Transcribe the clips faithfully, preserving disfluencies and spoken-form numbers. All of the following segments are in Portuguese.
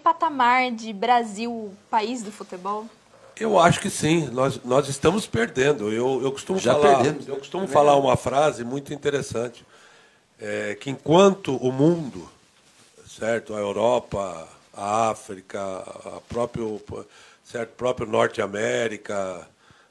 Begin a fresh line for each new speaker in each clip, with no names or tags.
patamar de Brasil, país do futebol?
Eu acho que sim, nós, nós estamos perdendo. Eu, eu costumo,
Já
falar,
perdemos.
eu costumo falar uma frase muito interessante, é, que enquanto o mundo, certo, a Europa, a África, a próprio, certo, próprio Norte América,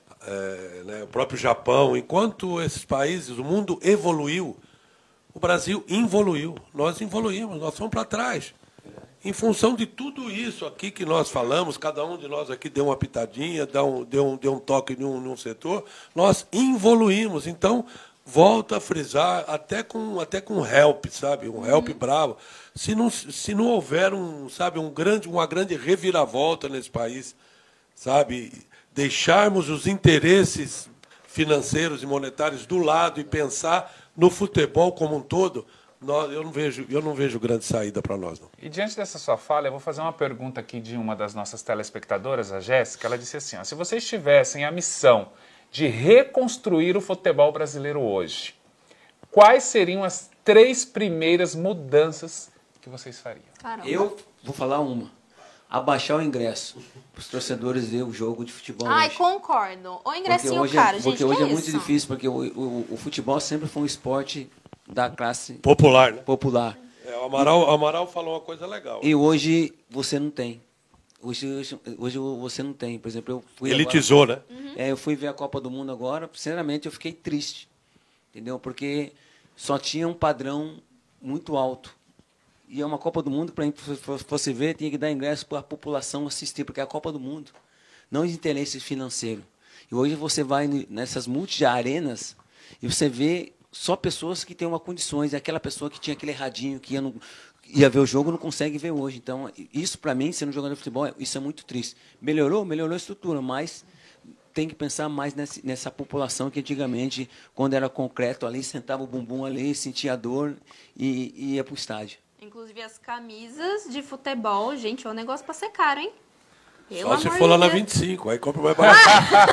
é, né, o próprio Japão, enquanto esses países, o mundo evoluiu, o Brasil involuiu. Nós evoluímos, nós fomos para trás. Em função de tudo isso aqui que nós falamos, cada um de nós aqui deu uma pitadinha, deu um, deu um, deu um toque em um, em um setor, nós evoluímos. Então, volta a frisar, até com, até com help, sabe? Um help bravo. Se não, se não houver um, sabe, um grande, uma grande reviravolta nesse país, sabe? Deixarmos os interesses financeiros e monetários do lado e pensar no futebol como um todo, nós, eu, não vejo, eu não vejo grande saída para nós, não.
E diante dessa sua fala, eu vou fazer uma pergunta aqui de uma das nossas telespectadoras, a Jéssica. Ela disse assim, ó, se vocês tivessem a missão de reconstruir o futebol brasileiro hoje, quais seriam as três primeiras mudanças que vocês fariam?
Caramba.
Eu vou falar uma. Abaixar o ingresso para os torcedores ver o jogo de futebol.
Ai,
hoje.
concordo. O ingressinho
hoje
caro,
é,
gente,
Porque
que
hoje
é,
é muito
isso?
difícil, porque o, o, o futebol sempre foi um esporte da classe
Popular, né?
popular.
É, o Amaral, o Amaral falou uma coisa legal.
E hoje você não tem. Hoje, hoje, hoje você não tem. Por exemplo, eu fui
Elitizou,
agora,
né?
Uhum.
É, eu fui ver a Copa do Mundo agora, sinceramente eu fiquei triste. Entendeu? Porque só tinha um padrão muito alto. E é uma Copa do Mundo, para você ver, tinha que dar ingresso para a população assistir, porque é a Copa do Mundo, não de interesse financeiro. E hoje você vai nessas multi-arenas e você vê só pessoas que têm uma condições, e aquela pessoa que tinha aquele radinho, que ia, no, ia ver o jogo, não consegue ver hoje. Então, isso para mim, sendo jogador de futebol, isso é muito triste. Melhorou? Melhorou a estrutura, mas tem que pensar mais nessa, nessa população que antigamente, quando era concreto ali, sentava o bumbum ali, sentia a dor e, e ia para o estádio.
Inclusive as camisas de futebol, gente, é um negócio pra ser caro, hein? Pelo
Só se
amor
for
de
lá na
Deus.
vinte e cinco, aí compra mais barato.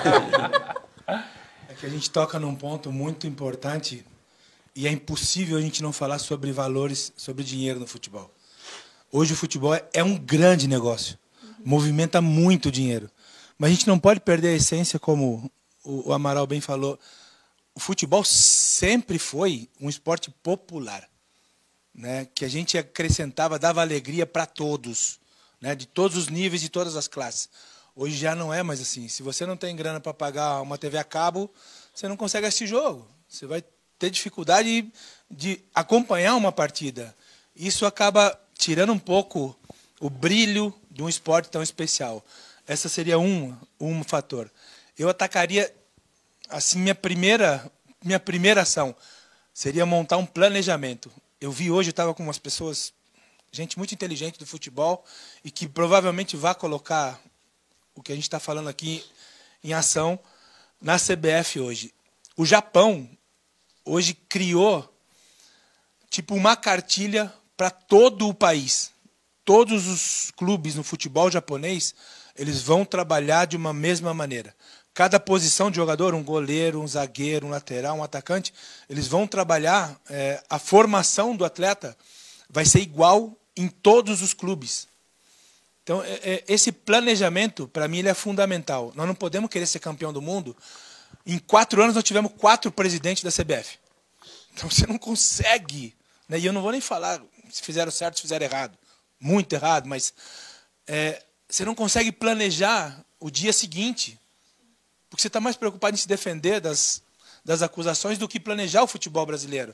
É que a gente toca num ponto muito importante e é impossível a gente não falar sobre valores, sobre dinheiro no futebol. Hoje o futebol é um grande negócio, movimenta muito dinheiro. Mas a gente não pode perder a essência, como o Amaral bem falou. O futebol sempre foi um esporte popular, né, que a gente acrescentava, dava alegria para todos, né, de todos os níveis, de todas as classes. Hoje já não é mais assim. Se você não tem grana para pagar uma T V a cabo, você não consegue assistir jogo. Você vai ter dificuldade de acompanhar uma partida. Isso acaba tirando um pouco o brilho de um esporte tão especial. Essa seria um, um fator. Eu atacaria, assim, minha primeira, minha primeira ação seria montar um planejamento. Eu vi hoje, eu estava com umas pessoas, gente muito inteligente do futebol, e que provavelmente vai colocar o que a gente está falando aqui em ação na C B F hoje. O Japão hoje criou tipo uma cartilha para todo o país. Todos os clubes no futebol japonês, eles vão trabalhar de uma mesma maneira. Cada posição de jogador, um goleiro, um zagueiro, um lateral, um atacante, eles vão trabalhar, é, a formação do atleta vai ser igual em todos os clubes. Então, é, é, esse planejamento, para mim, ele é fundamental. Nós não podemos querer ser campeão do mundo. Em quatro anos, nós tivemos quatro presidentes da C B F. Então, você não consegue, né? E eu não vou nem falar se fizeram certo, se fizeram errado. Muito errado, mas é, você não consegue planejar o dia seguinte, porque você está mais preocupado em se defender das, das acusações do que planejar o futebol brasileiro.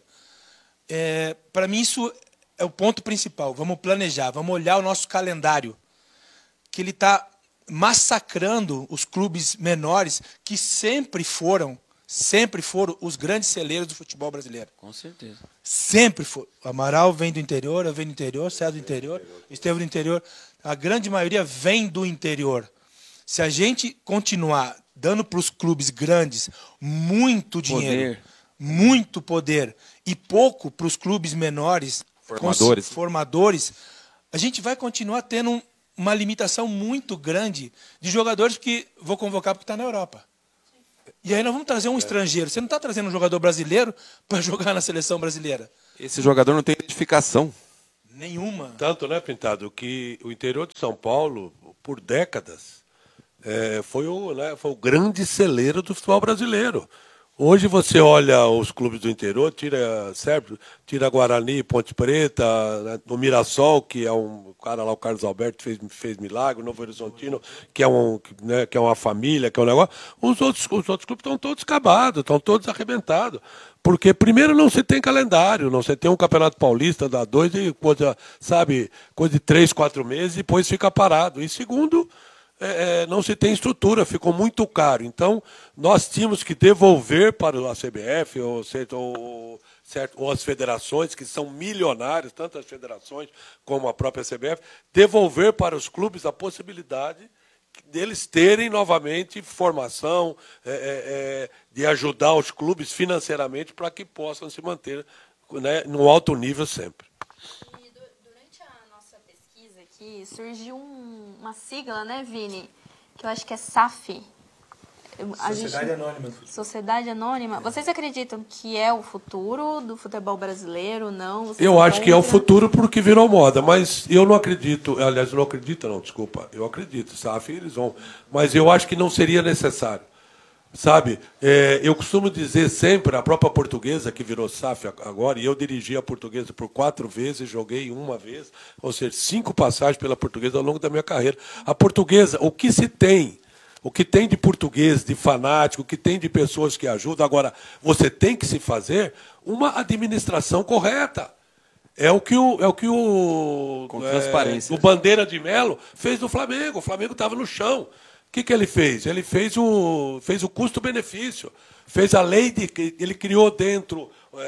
É, para mim, isso é o ponto principal. Vamos planejar, vamos olhar o nosso calendário, que ele está massacrando os clubes menores, que sempre foram, sempre foram os grandes celeiros do futebol brasileiro.
Com certeza.
Sempre foi. O Amaral vem do interior, eu venho do interior, César do interior, Estevão do interior. A grande maioria vem do interior. Se a gente continuar dando para os clubes grandes muito dinheiro, poder. muito poder, e pouco para os clubes menores,
formadores.
formadores, a gente vai continuar tendo um, uma limitação muito grande de jogadores que vou convocar porque está na Europa. E aí nós vamos trazer um é. estrangeiro. Você não está trazendo um jogador brasileiro para jogar na seleção brasileira.
Esse jogador não tem identificação.
Nenhuma.
Tanto, né, Pintado, que o interior de São Paulo, por décadas, é, foi, o, né, foi o grande celeiro do futebol brasileiro. Hoje você olha os clubes do interior, tira, certo? Tira Guarani, Ponte Preta, né, no Mirassol, que é um cara lá, o Carlos Alberto, fez, fez milagre, o Novo Horizontino, que é, um, né, que é uma família, que é um negócio. Os outros, os outros clubes estão todos acabados, estão todos arrebentados. Porque, primeiro, não se tem calendário, não se tem um Campeonato Paulista, dá dois e coisa, sabe, coisa de três, quatro meses, e depois fica parado. E segundo, É, não se tem estrutura, ficou muito caro. Então, nós tínhamos que devolver para a C B F ou, ou, certo, ou as federações, que são milionárias, tanto as federações como a própria C B F, devolver para os clubes a possibilidade deles terem novamente formação, é, é, de ajudar os clubes financeiramente para que possam se manter, né, no alto nível sempre.
Que surgiu um, uma sigla, né, Vini? Que eu acho que é S A F. A
Sociedade
gente...
Anônima.
Sociedade Anônima. Vocês acreditam que é o futuro do futebol brasileiro? Não? Vocês
eu acho
contra?
que é o futuro porque virou moda, mas eu não acredito. Aliás, eu não acredito, não, desculpa. Eu acredito, S A F, eles vão. Mas eu acho que não seria necessário. Sabe, é, eu costumo dizer sempre, a própria Portuguesa, que virou S A F agora, e eu dirigi a Portuguesa por quatro vezes, joguei uma vez, ou seja, cinco passagens pela Portuguesa ao longo da minha carreira. A Portuguesa, o que se tem, o que tem de português, de fanático, o que tem de pessoas que ajudam, agora, você tem que se fazer uma administração correta. É o que o, é o, que o,
Com
é,
transparência.
o Bandeira de Melo fez no Flamengo. O Flamengo estava no chão. O que, que ele fez? Ele fez o, fez o custo-benefício, fez a lei de que ele criou dentro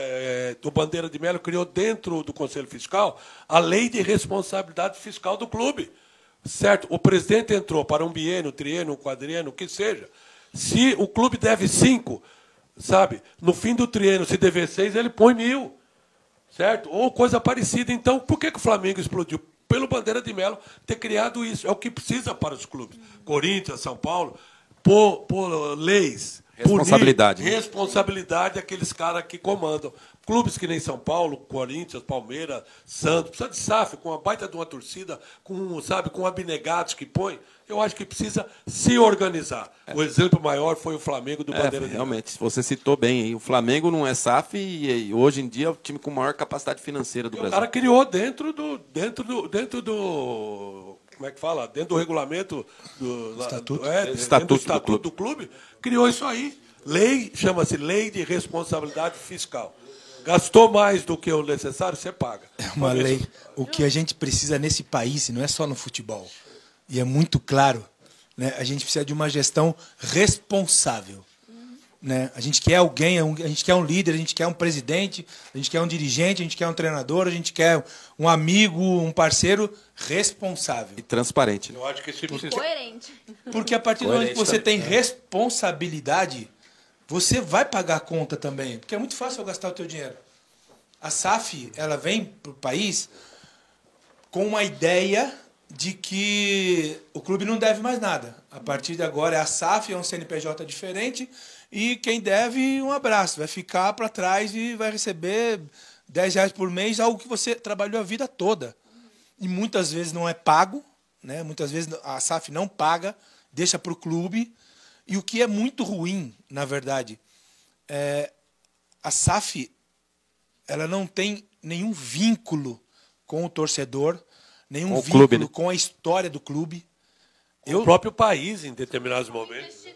é, do Bandeira de Melo, criou dentro do Conselho Fiscal a lei de responsabilidade fiscal do clube. Certo? O presidente entrou para um biênio, triênio, um quadriênio, o que seja. Se o clube deve cinco, sabe? No fim do triênio, se dever seis, ele põe mil. Certo? Ou coisa parecida. Então, por que, que o Flamengo explodiu? Pelo Bandeira de Melo ter criado isso. É o que precisa para os clubes. Corinthians, São Paulo, por, por leis.
Responsabilidade.
Punir, responsabilidade daqueles caras que comandam. Clubes que nem São Paulo, Corinthians, Palmeiras, Santos, precisa de S A F, com uma baita de uma torcida, com, sabe, com abnegados que põe. Eu acho que precisa se organizar. É. O exemplo maior foi o Flamengo do Bandeira
é,
de
realmente, Melo. Você citou bem aí. O Flamengo não é S A F e, e hoje em dia é o time com maior capacidade financeira do
e
Brasil.
O cara criou dentro do, dentro do, dentro do, como é que fala? Dentro do regulamento do
estatuto,
do, é,
estatuto,
do, estatuto do, clube. do clube, criou isso aí. Lei, chama-se Lei de Responsabilidade Fiscal. Gastou mais do que o necessário, você paga.
É uma lei. O que a gente precisa nesse país, não é só no futebol, e é muito claro, né? A gente precisa de uma gestão responsável. Né? A gente quer alguém, a gente quer um líder, a gente quer um presidente, a gente quer um dirigente, a gente quer um treinador, a gente quer um amigo, um parceiro responsável.
E transparente.
Eu acho que isso precisa...
Coerente.
Porque a partir do momento que você tem responsabilidade, você vai pagar a conta também. Porque é muito fácil eu gastar o teu dinheiro. A S A F, ela vem para o país com uma ideia de que o clube não deve mais nada. A partir de agora, a S A F é um C N P J diferente e quem deve, um abraço. Vai ficar para trás e vai receber dez reais por mês, algo que você trabalhou a vida toda. E muitas vezes não é pago, né? Muitas vezes a S A F não paga, deixa para o clube. E o que é muito ruim, na verdade, é a S A F ela não tem nenhum vínculo com o torcedor, nenhum
com o
vínculo
clube, né?
com a história do clube.
Eu... O próprio país, em determinados momentos.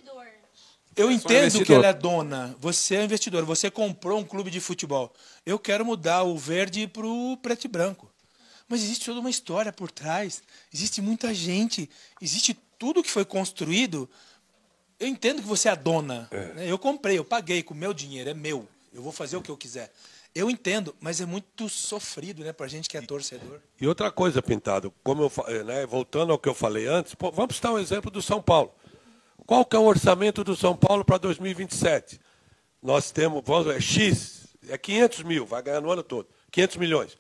Eu
É
entendo que ela é dona. Você é investidor. Você comprou um clube de futebol. Eu quero mudar o verde para o preto e branco. Mas existe toda uma história por trás. Existe muita gente. Existe tudo que foi construído. Eu entendo que você é a dona. É. Eu comprei, eu paguei com o meu dinheiro. É meu. Eu vou fazer o que eu quiser. Eu entendo, mas é muito sofrido, né, para a gente que é torcedor.
E outra coisa, Pintado, como eu, né, voltando ao que eu falei antes, pô, vamos citar um exemplo do São Paulo. Qual que é o orçamento do São Paulo para dois mil e vinte e sete? Nós temos, vamos ver, X, é quinhentos mil, vai ganhar no ano todo, quinhentos milhões.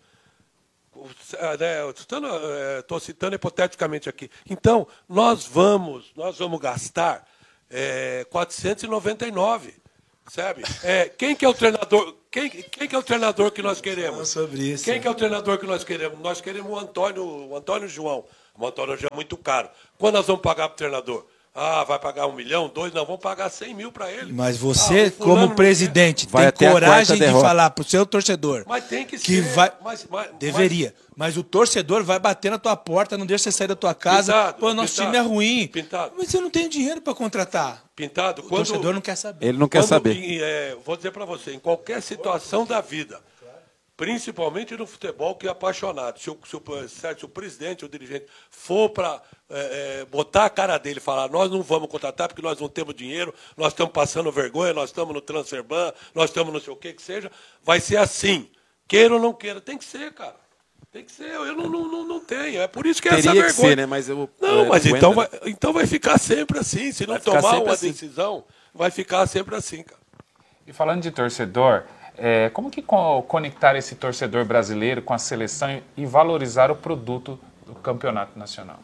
Estou citando hipoteticamente aqui. Então, nós vamos, nós vamos gastar é, quatrocentos e noventa e nove. sabe? É, quem que é o treinador? Quem, quem que é o treinador que nós queremos?
Sobre isso.
Quem que é o treinador que nós queremos? Nós queremos o Antônio, o Antônio João. O Antônio João é muito caro. Quando nós vamos pagar para o treinador? Ah, vai pagar um milhão, dois? Não, vamos pagar cem mil para ele.
Mas você,
ah,
como presidente,
vai
tem coragem de
derrota.
falar pro seu torcedor.
Mas tem que,
que
ser.
Vai...
Mas, mas,
Deveria. Mas... mas o torcedor vai bater na tua porta, não deixa você sair da tua casa.
Pintado,
Pô, nosso
Pintado,
time é ruim.
Pintado.
Mas você não tem dinheiro para contratar.
Pintado,
O
quando...
torcedor não quer saber.
Ele não quer
Quando,
saber.
em, é, vou dizer para você, em qualquer situação da vida, principalmente no futebol, que é apaixonado, se o, se o, certo, se o presidente, o dirigente, for para é, é, botar a cara dele e falar, nós não vamos contratar porque nós não temos dinheiro, nós estamos passando vergonha, nós estamos no transferban, nós estamos não sei o que que seja, vai ser assim. Queira ou não queira, tem que ser, cara. Tem que ser, eu não, não, não, não tenho. É por isso que é essa
Teria
vergonha.
que ser, né? Mas eu,
Não,
eu
mas
aguento,
então,
né?
vai, então vai ficar sempre assim. Se não
Vai ficar
tomar
sempre
uma
assim.
decisão, vai ficar sempre assim, cara.
E falando de torcedor, é, como que co- conectar esse torcedor brasileiro com a seleção e valorizar o produto do campeonato nacional?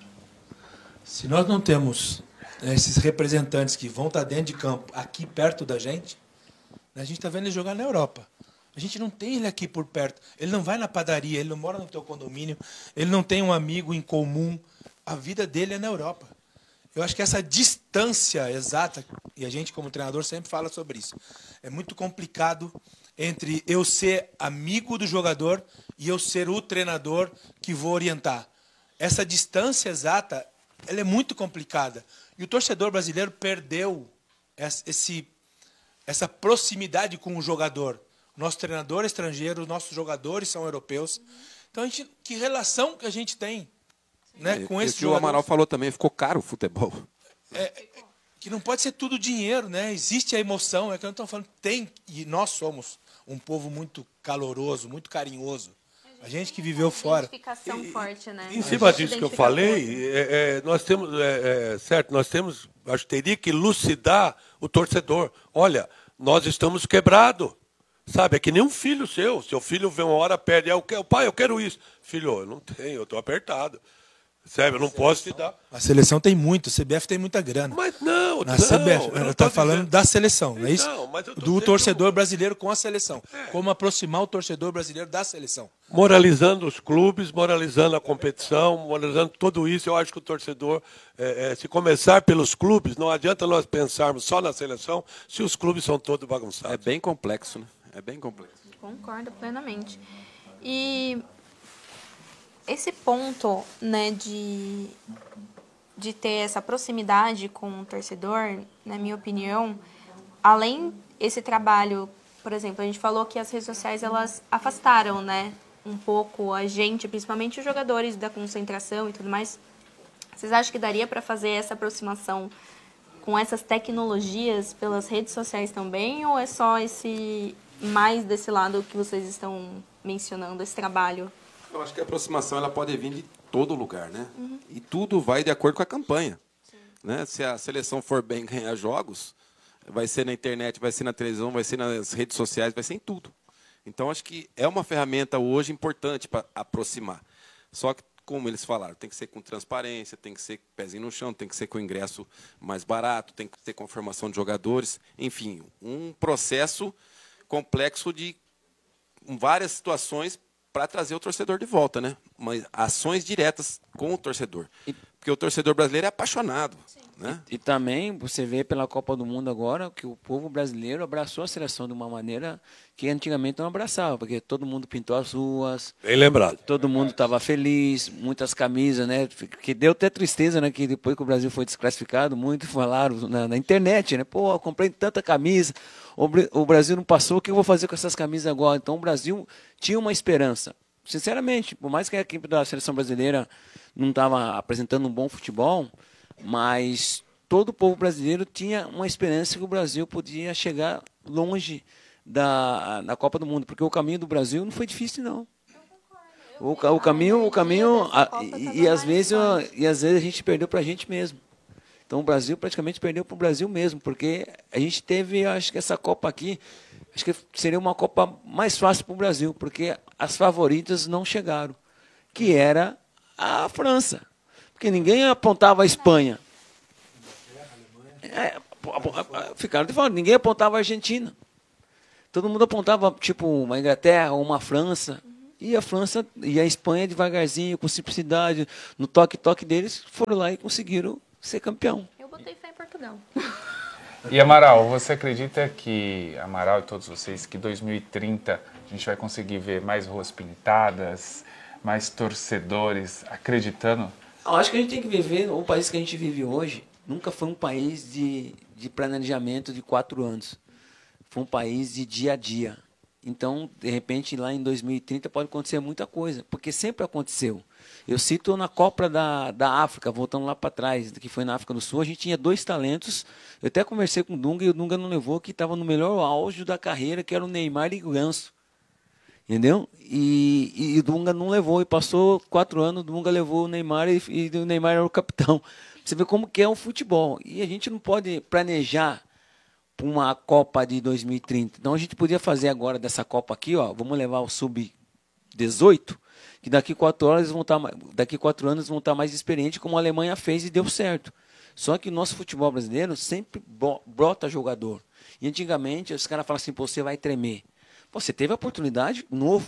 Se nós não temos esses representantes que vão estar dentro de campo, aqui perto da gente, a gente está vendo ele jogar na Europa. A gente não tem ele aqui por perto. Ele não vai na padaria, ele não mora no teu condomínio, ele não tem um amigo em comum. A vida dele é na Europa. Eu acho que essa distância exata, e a gente como treinador sempre fala sobre isso, é muito complicado entre eu ser amigo do jogador e eu ser o treinador que vou orientar. Essa distância exata, ela é muito complicada. E o torcedor brasileiro perdeu esse, essa proximidade com o jogador. Nosso treinador é estrangeiro, nossos jogadores são europeus. Então, a gente, que relação que a gente tem, né, com esse
jogador? O Amaral falou também, ficou caro o futebol.
É, que não pode ser tudo dinheiro, né? Existe a emoção, é que eu não estou falando, tem, e nós somos um povo muito caloroso, muito carinhoso. A gente que viveu fora.
Identificação forte, né?
Em cima
A gente
disso que eu
identifica
falei, é, é, nós temos, é, é, certo, nós temos, acho que teria que elucidar o torcedor. Olha, nós estamos quebrados. Sabe, é que nem um filho seu. Seu filho vê uma hora, perde. É, o pai, eu quero isso. Filho, eu não tenho, eu estou apertado. Sabe, eu não posso te dar.
A seleção tem muito, o C B F tem muita grana.
Mas não,
Na
não.
C B F,
eu não
ela
tô
está falando
dizendo-
da seleção, não é isso?
Não, mas eu tô
Do
dizendo
torcedor
que eu-
brasileiro com a seleção.
É.
Como aproximar o torcedor brasileiro da seleção.
Moralizando os clubes, moralizando a competição, moralizando tudo isso, eu acho que o torcedor, é, é, se começar pelos clubes, não adianta nós pensarmos só na seleção, se os clubes são todos
É
bagunçados.
bem complexo, né? É bem complexo.
Concordo plenamente. E esse ponto, né, de, de ter essa proximidade com o torcedor, na minha opinião, além esse trabalho, por exemplo, a gente falou que as redes sociais elas afastaram, né, um pouco a gente, principalmente os jogadores da concentração e tudo mais. Vocês acham que daria para fazer essa aproximação com essas tecnologias pelas redes sociais também, ou é só esse mais desse lado que vocês estão mencionando, esse trabalho?
Eu acho que a aproximação ela pode vir de todo lugar, né? Uhum. E tudo vai de acordo com a campanha. Né? Se a seleção for bem ganhar jogos, vai ser na internet, vai ser na televisão, vai ser nas redes sociais, vai ser em tudo. Então, acho que é uma ferramenta hoje importante para aproximar. Só que, como eles falaram, tem que ser com transparência, tem que ser pezinho no chão, tem que ser com ingresso mais barato, tem que ter com formação de jogadores. Enfim, um processo complexo de várias situações para trazer o torcedor de volta, né? Mas ações diretas com o torcedor. Porque o torcedor brasileiro é apaixonado. Né?
E, e também você vê pela Copa do Mundo agora que o povo brasileiro abraçou a seleção de uma maneira que antigamente não abraçava, porque todo mundo pintou as ruas,
Bem lembrado.
todo mundo estava feliz, muitas camisas, né? Que deu até tristeza, né? Que depois que o Brasil foi desclassificado, muitos falaram na, na internet, né? Pô, eu comprei tanta camisa, o, o Brasil não passou, o que eu vou fazer com essas camisas agora? Então o Brasil tinha uma esperança. Sinceramente, por mais que a equipe da seleção brasileira não estava apresentando um bom futebol, mas todo o povo brasileiro tinha uma esperança que o Brasil podia chegar longe da, da Copa do Mundo, porque o caminho do Brasil não foi difícil, não. O, o caminho, o caminho, a, e, e às vezes, e às vezes a gente perdeu para a gente mesmo. Então o Brasil praticamente perdeu para o Brasil mesmo, porque a gente teve, acho que essa Copa aqui, acho que seria uma Copa mais fácil para o Brasil, porque as favoritas não chegaram, que era a França. Porque ninguém apontava a Espanha. É, ficaram de fora. Ninguém apontava a Argentina. Todo mundo apontava, tipo, uma Inglaterra ou uma França. E a França e a Espanha, devagarzinho, com simplicidade, no toque-toque deles, foram lá e conseguiram ser campeão.
Eu botei fé em Portugal.
E Amaral, você acredita que, Amaral e todos vocês, que dois mil e trinta a gente vai conseguir ver mais ruas pintadas, mais torcedores acreditando?
Eu acho que a gente tem que viver, o país que a gente vive hoje, nunca foi um país de, de planejamento de quatro anos. Foi um país de dia a dia. Então, de repente, lá em dois mil e trinta pode acontecer muita coisa, porque sempre aconteceu. Eu cito na Copa da, da África, voltando lá para trás, que foi na África do Sul, a gente tinha dois talentos. Eu até conversei com o Dunga e o Dunga não levou, que estava no melhor auge da carreira, que era o Neymar e o Ganso. Entendeu? E, e o Dunga não levou, e passou quatro anos, o Dunga levou o Neymar e, e o Neymar era o capitão. Você vê como que é o futebol. E a gente não pode planejar para uma Copa de dois mil e trinta. Então a gente podia fazer agora dessa Copa aqui, ó, vamos levar o sub dezoito, que daqui quatro horas vão estar, daqui quatro anos vão estar mais experientes, como a Alemanha fez e deu certo. Só que o nosso futebol brasileiro sempre brota jogador. E antigamente os caras falam assim, pô, você vai tremer. Pô, você teve a oportunidade novo.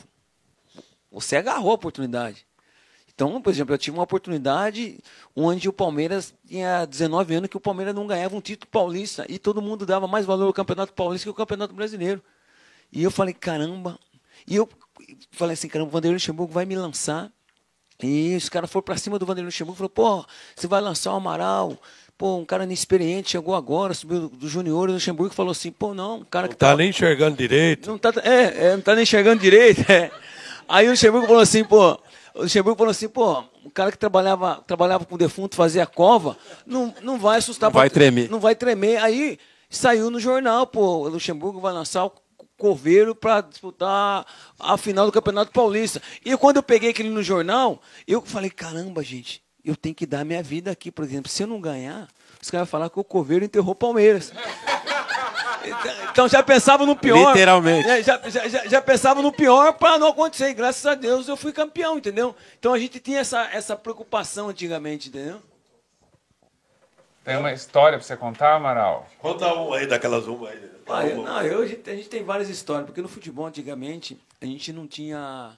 Você agarrou a oportunidade. Então, por exemplo, eu tive uma oportunidade onde o Palmeiras tinha dezenove anos que o Palmeiras não ganhava um título paulista e todo mundo dava mais valor ao Campeonato Paulista que ao Campeonato Brasileiro. E eu falei, caramba. E eu falei assim, caramba, o Vanderlei Luxemburgo vai me lançar. E os caras foram para cima do Vanderlei Luxemburgo e falaram, pô, você vai lançar o Amaral. Pô, um cara inexperiente, chegou agora, subiu do Junior, e o Luxemburgo falou assim, pô, não, um cara
não
que
tá
tá...
nem enxergando direito.
Não tá, é, é, não tá nem enxergando direito. É. Aí o Luxemburgo falou assim, pô, o Luxemburgo falou assim, pô, o cara que trabalhava, trabalhava com o defunto, fazia cova, não, não vai assustar.
Não vai tremer.
Não vai tremer. Aí saiu no jornal, pô, o Luxemburgo vai lançar o Coveiro para disputar a final do Campeonato Paulista. E quando eu peguei aquele no jornal, eu falei, caramba, gente, eu tenho que dar minha vida aqui, por exemplo. Se eu não ganhar, os caras vão falar que o Coveiro enterrou o Palmeiras. Então já pensava no pior.
Literalmente.
É, já, já, já, já pensava no pior para não acontecer. E graças a Deus eu fui campeão, entendeu? Então a gente tinha essa, essa preocupação antigamente, entendeu?
Tem uma história para você contar, Amaral?
Conta uma aí daquelas uma aí.
Ah, eu, não, eu, a, gente, a gente tem várias histórias, porque no futebol antigamente a gente não tinha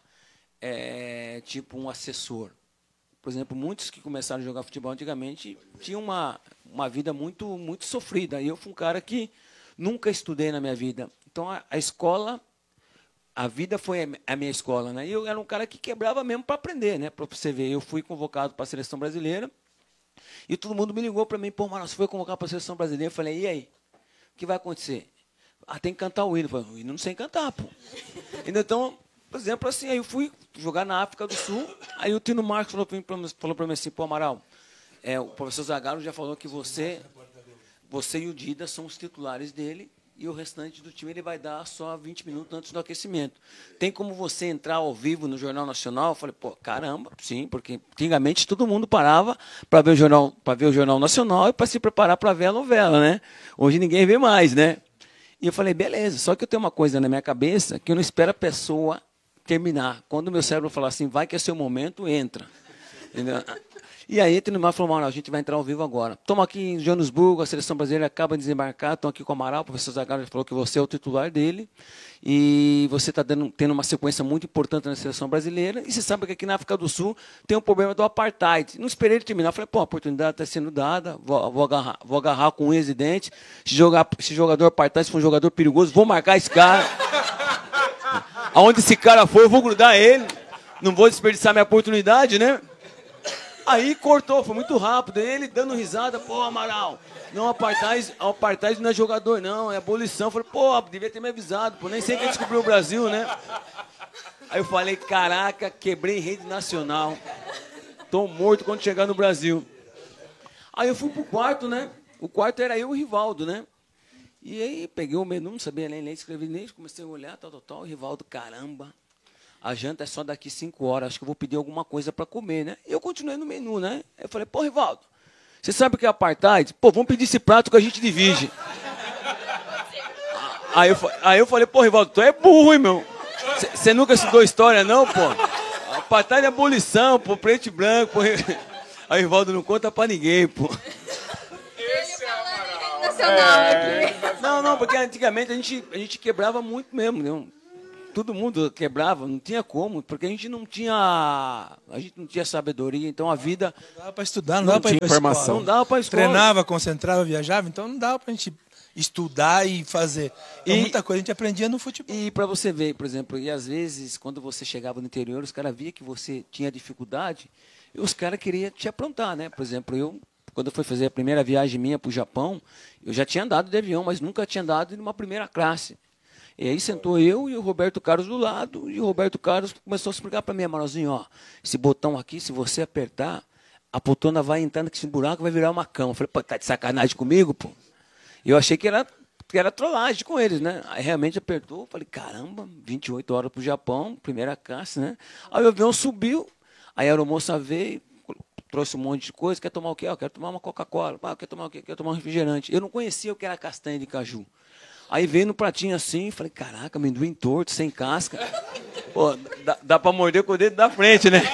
é, tipo um assessor. Por exemplo, muitos que começaram a jogar futebol antigamente tinham uma, uma vida muito, muito sofrida. E eu fui um cara que nunca estudei na minha vida. Então a, a escola, a vida foi a minha escola, né? E eu era um cara que quebrava mesmo para aprender, né? Para você ver, eu fui convocado para a seleção brasileira e todo mundo me ligou para mim, pô, Manoel, você foi convocado para a seleção brasileira? Eu falei, e aí? O que vai acontecer? Ah, tem que cantar o hino. Eu falei, o hino não sei cantar, pô. Então, por exemplo, assim, aí eu fui jogar na África do Sul, aí o Tino Marcos falou para mim, falou para mim assim, pô, Amaral, é, o professor Zagallo já falou que você, você e o Dida são os titulares dele e o restante do time ele vai dar só vinte minutos antes do aquecimento. Tem como você entrar ao vivo no Jornal Nacional? Eu falei, pô, caramba, sim, porque antigamente todo mundo parava para ver o jornal, para ver o Jornal Nacional e para se preparar para ver a novela, né? Hoje ninguém vê mais, né? E eu falei, beleza, só que eu tenho uma coisa na minha cabeça que eu não espero a pessoa terminar. Quando o meu cérebro falar assim, vai que é seu momento, entra. Entendeu? E aí, o Neymar falou, Amaral, a gente vai entrar ao vivo agora. Estamos aqui em Joanesburgo, a seleção brasileira acaba de desembarcar, estão aqui com o Amaral, o professor Zagallo falou que você é o titular dele, e você está tendo uma sequência muito importante na seleção brasileira, e você sabe que aqui na África do Sul tem um problema do apartheid. Não esperei ele terminar, falei, pô, a oportunidade está sendo dada, vou, vou, agarrar, vou agarrar com um ex-dente, se, jogar, se jogador apartheid se for um jogador perigoso, vou marcar esse cara. Aonde esse cara for, eu vou grudar ele, não vou desperdiçar minha oportunidade, né? Aí cortou, foi muito rápido. Ele dando risada, pô, Amaral, não, apartheid, apartheid não é jogador, não, é abolição. Eu falei, pô, devia ter me avisado, pô, nem sei quem descobriu o Brasil, né? Aí eu falei, caraca, quebrei rede nacional. Tô morto quando chegar no Brasil. Aí eu fui pro quarto, né? O quarto era eu e o Rivaldo, né? E aí peguei o menu, não sabia nem ler, escrevi nem, comecei a olhar, tal, tal, tal. O Rivaldo, caramba. A janta é só daqui cinco horas, acho que eu vou pedir alguma coisa para comer, né? E eu continuei no menu, né? Eu falei, pô, Rivaldo, você sabe o que é apartheid? Pô, vamos pedir esse prato que a gente divide. Aí eu, aí eu falei, pô, Rivaldo, tu é burro, hein, meu? Você nunca estudou história, não, pô? Apartheid é abolição, pô, preto e branco, pô. Aí o Rivaldo não conta pra ninguém, pô.
Esse é Amaral.
motivacional
É.
aqui.
Não, não, porque antigamente a gente, a gente quebrava muito mesmo, né? Todo mundo quebrava, não tinha como, porque a gente não tinha, a gente não tinha sabedoria, então a vida
Não dava para estudar, não,
Não
dava para ir
tinha
para
informação.
escola.
não dava para escola.
Treinava, concentrava, viajava, então não dava para a gente estudar e fazer. Então,
E-
muita coisa a gente aprendia no futebol.
E para você ver, por exemplo, e às vezes quando você chegava no interior, os caras via que você tinha dificuldade, e os caras queriam te aprontar, né? Por exemplo, eu quando eu fui fazer a primeira viagem minha para o Japão, eu já tinha andado de avião, mas nunca tinha andado em uma primeira classe. E aí sentou eu e o Roberto Carlos do lado, e o Roberto Carlos começou a explicar para mim, Amaralzinho, ó, esse botão aqui, se você apertar, a poltrona vai entrar nesse buraco, vai virar uma cama. Eu falei, pô, tá de sacanagem comigo, pô? Eu achei que era, que era trollagem com eles, né? Aí realmente apertou, falei, caramba, vinte e oito horas pro Japão, primeira classe, né? Aí o avião subiu, aí a aeromoça veio, trouxe um monte de coisa, quer tomar o quê? Eu quero tomar uma Coca-Cola, ah, quer tomar o quê? Quero tomar um refrigerante. Eu não conhecia o que era castanha de caju. Aí veio no pratinho assim, falei, caraca, amendoim torto, sem casca. Pô, dá, dá pra morder com o dedo da frente, né?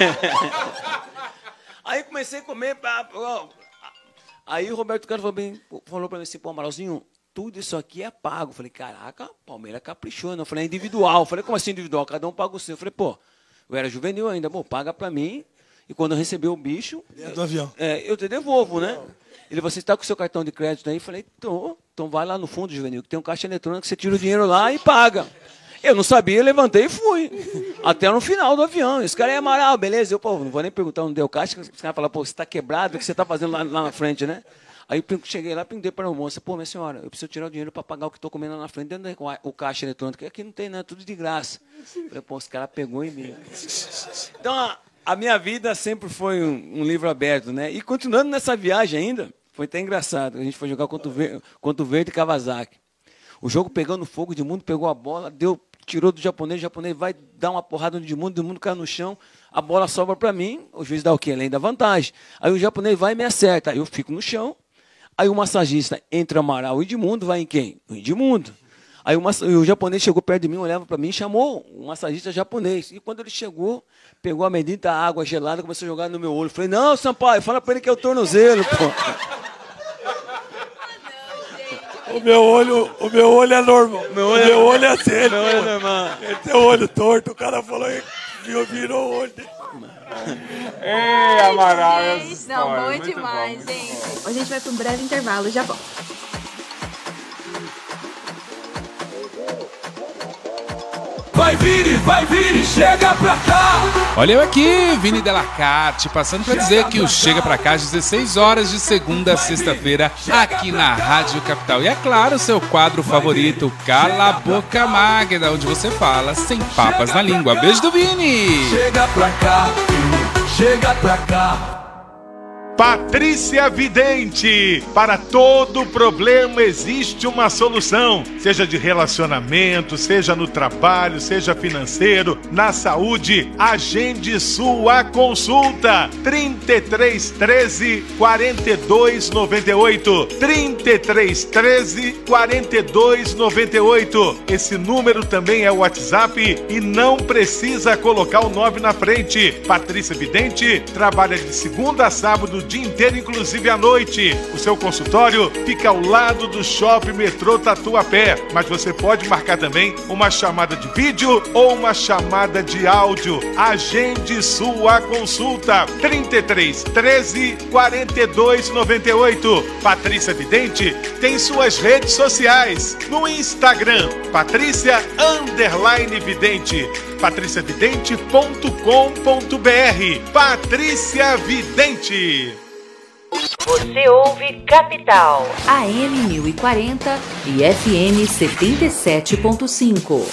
Aí comecei a comer. pá, ó. Aí o Roberto Carlos falou, bem, falou pra mim assim, pô, Amaralzinho, tudo isso aqui é pago. Falei, caraca, Palmeiras caprichou. Eu falei, é individual. Falei, como assim individual? Cada um paga o seu. Eu falei, pô, eu era juvenil ainda, pô, paga pra mim. E quando eu receber o bicho,
Dentro do avião.
é, eu te devolvo, né? Ele falou, você está com o seu cartão de crédito aí? Eu falei, tô. Então vai lá no fundo, juvenil, que tem um caixa eletrônico, você tira o dinheiro lá e paga. Eu não sabia, levantei e fui. Até no final do avião. Esse cara é Amaral, beleza? Eu, pô, não vou nem perguntar onde deu o caixa, os caras falam, pô, você está quebrado, o que você está fazendo lá, lá na frente, né? Aí eu cheguei lá, perguntei para a moça, pô, minha senhora, eu preciso tirar o dinheiro para pagar o que estou comendo lá na frente, dentro do caixa eletrônico. Aqui não tem nada, tudo de graça. Eu falei, pô, esse cara pegou em mim. Então, a, a minha vida sempre foi um, um livro aberto, né? E continuando nessa viagem ainda, foi até engraçado. A gente foi jogar contra o Verde, contra o Verde e Kawasaki. O jogo pegando fogo, o Edmundo pegou a bola, deu, tirou do japonês, o japonês vai dar uma porrada no Edmundo, o Edmundo cai no chão, a bola sobra para mim, o juiz dá o quê? Além da vantagem. Aí o japonês vai e me acerta, aí eu fico no chão, aí o massagista entre Amaral e Edmundo, vai em quem? O Edmundo. Aí o, o japonês chegou perto de mim, olhava para mim e chamou um massagista japonês. E quando ele chegou, pegou a medita água gelada, começou a jogar no meu olho. Falei, não, Sampaio, fala para ele que é o tornozelo, pô.
O meu olho, o meu olho é normal.
Meu
o
olho é-
meu olho é assim. Ele,
Meu olho é
tem-
normal.
ele tem o olho torto, o cara falou e viu, virou o olho dele.
Ei, Amaral, essa
Gente,
história,
não, bom
muito
demais,
bom, muito
gente.
bom.
A gente vai para um breve intervalo, já volto.
Vai vir, vai vir, chega pra cá.
Olha eu aqui, Vini Delacarte, passando para dizer que o Chega Pra Cá às dezesseis horas de segunda a sexta-feira aqui na Rádio Capital. E é claro, seu quadro favorito, Cala a Boca Magda, onde você fala sem papas na língua. Beijo do Vini!
Chega pra cá, chega pra cá.
Patrícia Vidente, para todo problema existe uma solução, seja de relacionamento, seja no trabalho, seja financeiro, na saúde. Agende sua consulta, trinta e três, treze, quarenta e dois, noventa e oito, trinta e três, treze, quarenta e dois, noventa e oito. Esse número também é o WhatsApp e não precisa colocar o nove na frente. Patrícia Vidente trabalha de segunda a sábado, o dia inteiro, inclusive à noite. O seu consultório fica ao lado do Shopping Metrô Tatuapé, mas você pode marcar também uma chamada de vídeo ou uma chamada de áudio. Agende sua consulta, trinta e três, treze, quarenta e dois, noventa e oito. Patrícia Vidente tem suas redes sociais no Instagram, Patrícia underline Vidente, patricia vidente ponto com ponto br. Patrícia Vidente.
Você ouve Capital, A M mil e quarenta e F M setenta e sete ponto cinco.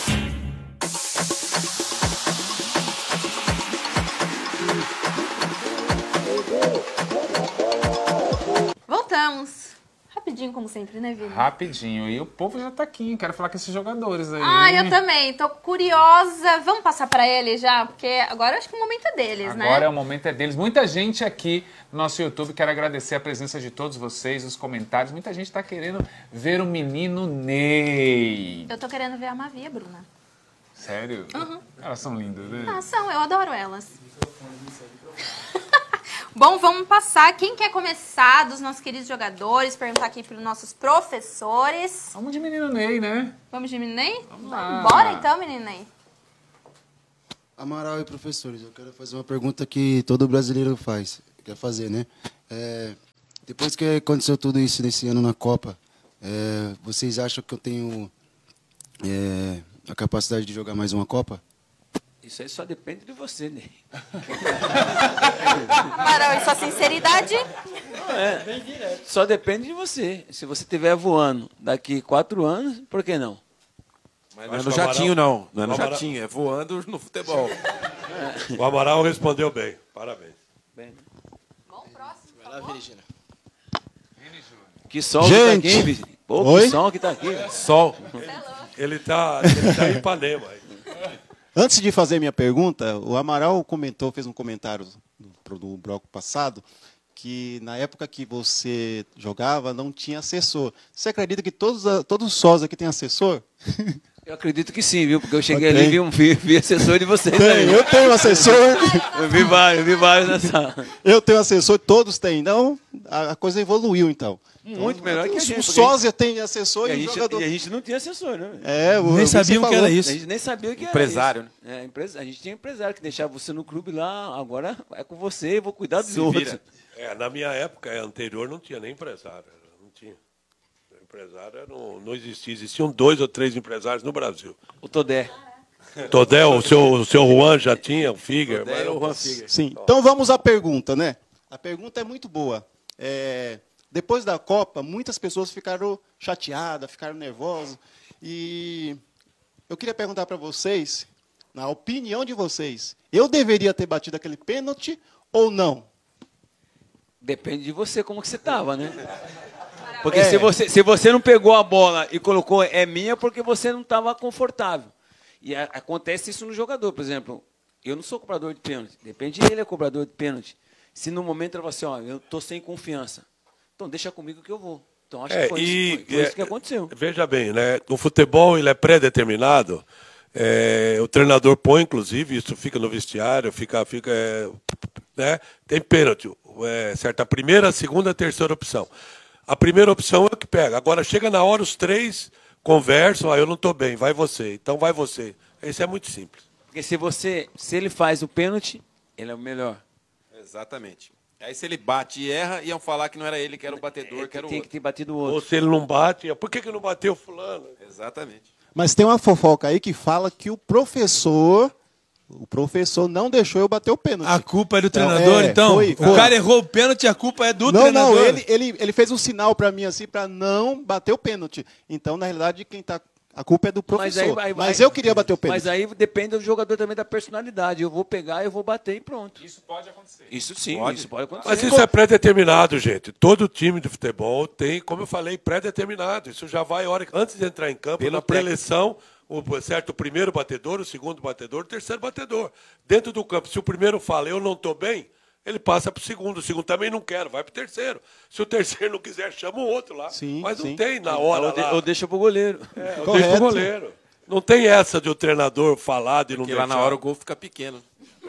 Voltamos. Rapidinho, como sempre, né, Vini?
Rapidinho. E o povo já tá aqui. Quero falar com esses jogadores aí.
Ah, eu também. Tô curiosa. Vamos passar pra eles já? Porque agora eu acho que o momento é deles, né?
Agora é o momento é deles. Muita gente aqui no nosso YouTube, quero agradecer a presença de todos vocês, os comentários. Muita gente tá querendo ver o menino Ney.
Eu tô querendo ver a Mavi e a Bruna.
Sério?
Uhum.
Elas são lindas, né?
Ah, são. Eu adoro elas. Bom, vamos passar. Quem quer começar dos nossos queridos jogadores? Perguntar aqui para os nossos professores.
Vamos de menino Ney, né?
Vamos de menino Ney?
Vamos lá.
Bora então, menino Ney.
Amaral e professores, eu quero fazer uma pergunta que todo brasileiro faz, quer fazer, né? É, depois que aconteceu tudo isso nesse ano na Copa, é, vocês acham que eu tenho é, a capacidade de jogar mais uma Copa?
Isso aí só depende de você, né?
Amaral, e sua sinceridade?
É, só depende de você. Se você estiver voando daqui quatro anos, por que não?
Mas não é no jatinho, não. Não é no jatinho, é voando no futebol.
O Amaral respondeu bem. Parabéns.
Bem.
Bom, próximo.
Vai lá, Virgínia.
Que sol
Gente.
que tá aqui, Vizinho. Pô,
Oi?
que sol que tá aqui.
Sol. Ele tá, ele tá em Ipanema.
Antes de fazer minha pergunta, o Amaral comentou, fez um comentário no, no bloco passado, que na época que você jogava não tinha assessor. Você acredita que todos, todos os sós aqui têm assessor?
Eu acredito que sim, viu? Porque eu cheguei
Ok.
ali e vi, um, vi, vi assessor de vocês
Tem,
aí.
eu tenho assessor.
Eu vi vários, eu vi vários nessa.
Eu tenho assessor, todos têm. Então, a, a coisa evoluiu, então.
Muito
então,
melhor que a
os-
gente.
O
porque
sósia tem assessor
E a,
e, o
gente,
jogador...
e a gente não tinha assessor, né?
É, o,
Nem
o que
sabiam
você
que era
falou.
isso.
A gente nem sabia o que
Empresário,
era isso. É, empresa, a gente tinha empresário que deixava você no clube lá, agora é com você, eu vou cuidar dos
Se
outros.
vira.
É, na minha época anterior não tinha nem empresário. Não tinha. Empresário não, não existia. Existiam dois ou três empresários no Brasil.
O Todé.
Todel, o seu, o seu Juan já tinha, o Figuer.
Todé
mas
e o
não-
Juan Figuer.
Sim. Então vamos à pergunta, né? A pergunta é muito boa. É, depois da Copa, muitas pessoas ficaram chateadas, ficaram nervosas. E eu queria perguntar para vocês, na opinião de vocês, eu deveria ter batido aquele pênalti ou não?
Depende de você, como que você tava, né? Porque
É.
se, você, se você não pegou a bola e colocou é minha, porque você não estava confortável. E a, acontece isso no jogador, por exemplo. Eu não sou cobrador de pênalti. Depende dele é cobrador de pênalti. Se no momento ele fala assim, ó, eu tô sem confiança. Então deixa comigo que eu vou. Então acho
É,
que foi,
e,
isso, foi, foi
é,
isso que aconteceu.
Veja bem, né? O futebol ele é pré-determinado. É, o treinador põe, inclusive, isso fica no vestiário, fica, fica, é, né? Tem pênalti. É, certo? A primeira, a segunda, a terceira opção. A primeira opção é o que pega. Agora chega na hora, os três conversam, ah, eu não estou bem, vai você. Então vai você. Isso é muito simples.
Porque se você, se ele faz o pênalti, ele é o melhor.
Exatamente. Aí se ele bate e erra, iam falar que não era ele que era o batedor, que era o
Tem
outro.
que ter batido o
Ou
outro.
se ele não bate, por que, que não bateu fulano?
Exatamente.
Mas tem uma fofoca aí que fala que o professor, o professor não deixou eu bater o pênalti.
A culpa é do
Então,
treinador,
é,
então?
foi,
O
foi.
cara errou o pênalti, a culpa é do
não,
treinador.
não, ele, ele, ele fez um sinal para mim assim para não bater o pênalti. Então, na realidade, quem tá a culpa é do professor.
Mas,
Mas,
aí, vai- vai-
eu queria bater o pênalti.
Mas aí depende do jogador também da personalidade. Eu vou pegar, eu vou bater e pronto.
Isso pode acontecer.
Isso sim,
Pode.
isso pode acontecer.
Mas isso é pré-determinado, gente. Todo time de futebol tem, como eu falei, pré-determinado. Isso já vai, hora, antes de entrar em campo,
Pelo
na pré-eleição, o, certo, o primeiro batedor, o segundo batedor, o terceiro batedor. Dentro do campo, se o primeiro fala, eu não estou bem, ele passa para o segundo. O segundo também não quero, vai para o terceiro. Se o terceiro não quiser, chama o outro lá.
Sim,
Mas não
sim.
tem na hora
Ou, de,
lá.
ou deixa pro goleiro.
É, eu
Correto.
deixo pro goleiro. Não tem essa de o treinador falar de não
Porque lá
deixar.
na hora o gol fica pequeno.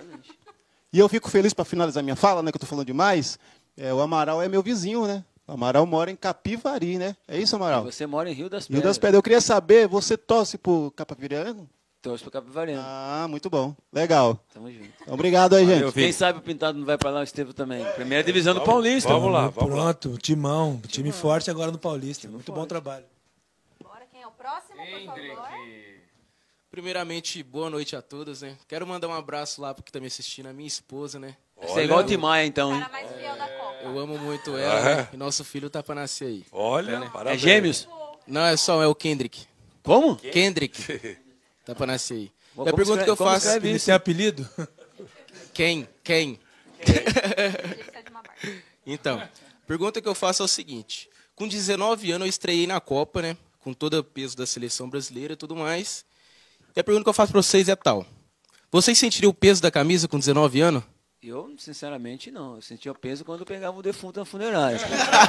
E eu fico feliz para finalizar minha fala, né, que eu estou falando demais. É, o Amaral é meu vizinho, né? O Amaral mora em Capivari, né? É isso, Amaral?
Você mora em Rio das
Rio
Pedras.
das Pedras. Eu queria saber, você torce pro Capivariano?
Torce pro Capivariano.
Ah, muito bom. Legal.
Tamo junto.
Obrigado aí, gente.
Quem sabe o Pintado não vai pra lá, o Estevam também. Primeira divisão do Paulista.
Vamos lá, vamos lá.
Pronto, timão. Time forte agora no Paulista. Muito bom trabalho.
Bora, quem é o próximo, por favor?
Primeiramente, boa noite a todos, né? Quero mandar um abraço lá porque tá me assistindo, a minha esposa, né?
Você é igual o Timaya, então, hein?
Cara mais fiel da Copa.
Eu amo muito ela,
É.
né? E nosso filho tá pra nascer aí.
Olha,
né?
É
parabéns.
gêmeos?
Não, é só, é o Kendrick.
Como?
Kendrick. Tá pra nascer aí.
Como
E a pergunta
escreve-
que eu
como
faço...
escreve
Ele
isso?
tem apelido?
Quem? Quem?
Ele precisa de uma barba.
Então, a pergunta que eu faço é o seguinte. Com dezenove anos eu estreiei na Copa, né? Com todo o peso da seleção brasileira e tudo mais. E a pergunta que eu faço pra vocês é tal. Vocês sentiriam o peso da camisa com dezenove anos?
Eu, sinceramente, não. Eu sentia o peso quando eu pegava o defunto na funerária.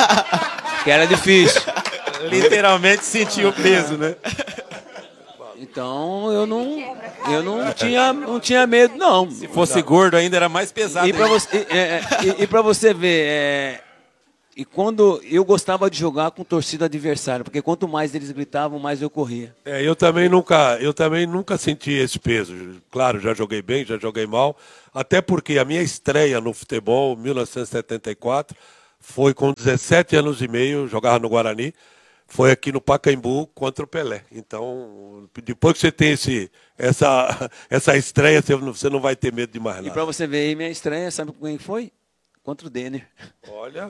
que era difícil.
Literalmente sentiu o peso, né?
Então eu não, eu não tinha, não tinha medo, não.
Se fosse gordo ainda era mais pesado.
E para você, e, é, e, e pra você ver, é, e quando eu gostava de jogar com torcida adversária, porque quanto mais eles gritavam, mais eu corria.
É, eu também nunca, eu também nunca senti esse peso. Claro, já joguei bem, já joguei mal, até porque a minha estreia no futebol, em mil novecentos e setenta e quatro, foi com dezessete anos e meio, jogava no Guarani. Foi aqui no Pacaembu contra o Pelé. Então, depois que você tem esse, essa, essa estreia, você não vai ter medo de mais nada.
E para você ver aí, minha estreia, sabe com quem foi? Contra o Denner.
Olha.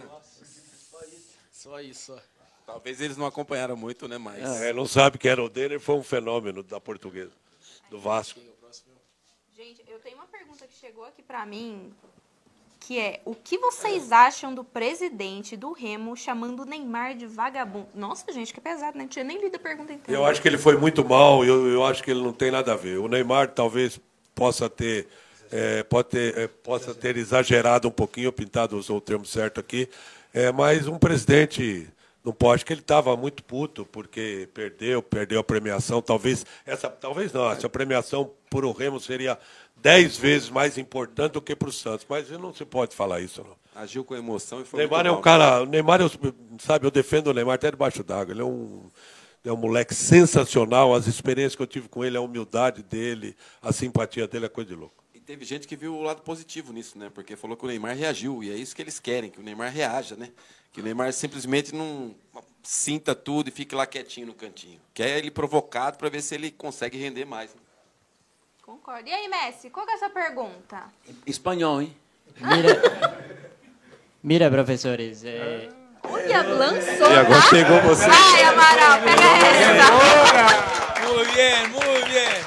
Só isso, só.
Talvez eles não acompanharam muito, né? Mas...
É, não sabe que era o Denner, foi um fenômeno da Portuguesa, do Vasco.
Gente, eu tenho uma pergunta que chegou aqui para mim, que é, o que vocês acham do presidente do Remo chamando o Neymar de vagabundo? Nossa, gente, que pesado, né? Não tinha nem lido a pergunta inteira.
Eu acho que ele foi muito mal, eu, eu acho que ele não tem nada a ver. O Neymar talvez possa ter, é, pode ter, é, possa ter exagerado um pouquinho, pintado, usou o termo certo aqui, é, mas um presidente não pode, acho que ele estava muito puto, porque perdeu, perdeu a premiação, talvez, essa, talvez não, essa premiação por o Remo seria dez vezes mais importante do que para o Santos, mas não se pode falar isso, não.
Agiu com emoção e foi
Neymar
muito
é um
mal.
cara, o Neymar, eu, sabe, eu defendo o Neymar até debaixo d'água, ele é um, é um moleque sensacional, as experiências que eu tive com ele, a humildade dele, a simpatia dele é coisa de louco.
E teve gente que viu o lado positivo nisso, né? Porque falou que o Neymar reagiu, e é isso que eles querem, que o Neymar reaja, né? Que o Neymar simplesmente não sinta tudo e fique lá quietinho no cantinho. Quer ele provocado para ver se ele consegue render mais. Né?
Concordo. E aí, Messi, qual que é a sua pergunta?
Espanhol, hein?
Mira, mira professores. Eh...
Olha, lançou.
E agora pegou você.
Vai, Amaral, pega essa.
Muy bien, muy bien.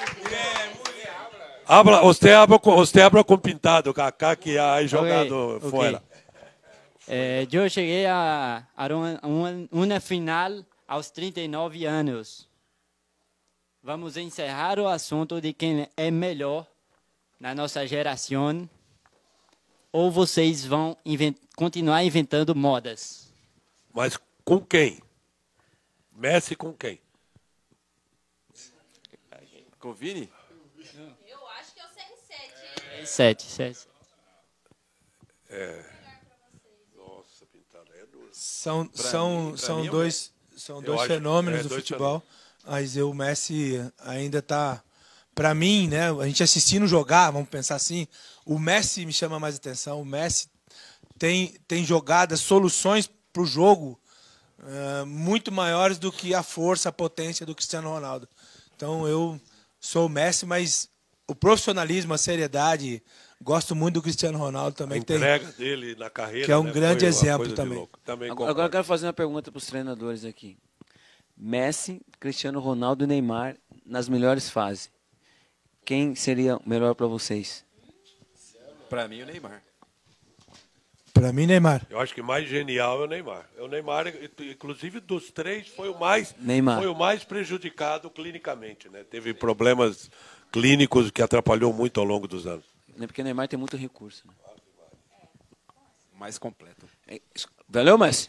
Habla, você, habla com, você habla com Pintado, Kaká, que ha jogado
okay,
fora.
Okay. Eh, eu cheguei a, a uma, uma, uma final aos trinta e nove anos. Vamos encerrar o assunto de quem é melhor na nossa geração, ou vocês vão invent, continuar inventando modas?
Mas com quem? Messi com quem?
Com o Vini?
Eu acho que é o C R sete, hein?
Sete, sete.
É. Nossa, Pintado, é duro.
São,
Pra
são,
mim,
são
mim,
dois, são
eu
dois
acho-
fenômenos
é,
do
dois
futebol,
fenômenos.
mas eu, o Messi ainda está... Para mim, né, a gente assistindo jogar, vamos pensar assim, o Messi me chama mais atenção. O Messi tem, tem jogadas, soluções para o jogo uh, muito maiores do que a força, a potência do Cristiano Ronaldo. Então eu sou o Messi, mas o profissionalismo, a seriedade, gosto muito do Cristiano Ronaldo também.
A
que
entrega
tem,
dele na carreira,
que é um
né,
grande
foi uma
exemplo
coisa de
também.
louco. Também
Agora, agora eu quero fazer uma pergunta para os treinadores aqui. Messi, Cristiano Ronaldo e Neymar nas melhores fases. Quem seria melhor para vocês?
Para mim, o Neymar.
Para mim, Neymar.
Eu acho que mais genial é o Neymar. O Neymar, inclusive dos três, foi o mais,
Neymar.
foi o mais prejudicado clinicamente, né? Teve problemas clínicos que atrapalhou muito ao longo dos anos.
Porque o Neymar tem muito recurso. Né?
Mais completo.
É, valeu, Messi?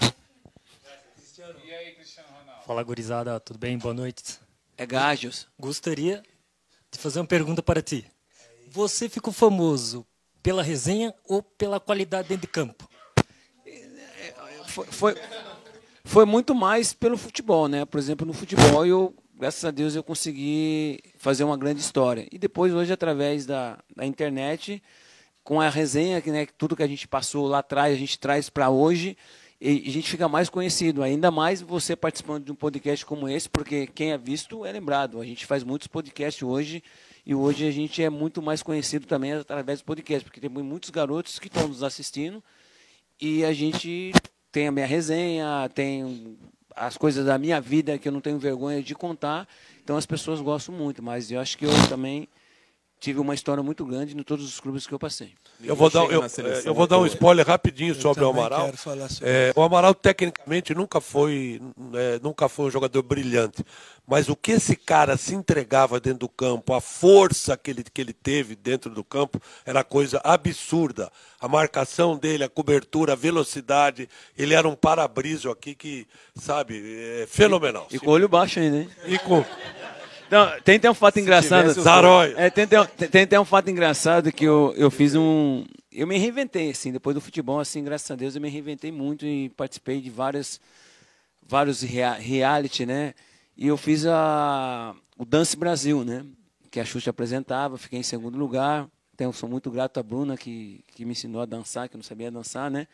E aí, Cristiano Ronaldo?
Fala, gurizada, tudo bem? Boa noite.
É Gajos.
Gostaria de fazer uma pergunta para ti. Você ficou famoso pela resenha ou pela qualidade dentro de campo?
Foi, foi, foi muito mais pelo futebol, né? Por exemplo, no futebol, eu, graças a Deus, eu consegui fazer uma grande história. E depois, hoje, através da, da internet, com a resenha, que, né, tudo que a gente passou lá atrás, a gente traz para hoje, e a gente fica mais conhecido. Ainda mais você participando de um podcast como esse, porque quem é visto é lembrado. A gente faz muitos podcasts hoje, e hoje a gente é muito mais conhecido também através do podcast, porque tem muitos garotos que estão nos assistindo, e a gente tem a minha resenha, tem as coisas da minha vida que eu não tenho vergonha de contar, então as pessoas gostam muito, mas eu acho que eu também tive uma história muito grande em todos os clubes que eu passei.
Eu vou, dar, eu, eu vou dar um spoiler rapidinho sobre o Amaral. É, o Amaral, tecnicamente, nunca foi, é, nunca foi um jogador brilhante. Mas o que esse cara se entregava dentro do campo, a força que ele, que ele teve dentro do campo, era coisa absurda. A marcação dele, a cobertura, a velocidade. Ele era um para-brisa aqui que, sabe, é fenomenal.
E com o olho baixo ainda, hein?
E com...
Não, tem até um fato engraçado.
Zaróia.
É, tem, tem, tem, tem até um fato engraçado que eu, eu fiz um... Eu me reinventei, assim, depois do futebol, assim, graças a Deus, eu me reinventei muito e participei de várias, vários rea, reality, né? E eu fiz a, o Dance Brasil, né? Que a Xuxa apresentava, fiquei em segundo lugar. Então, sou muito grato à Bruna, que, que me ensinou a dançar, que eu não sabia dançar, né?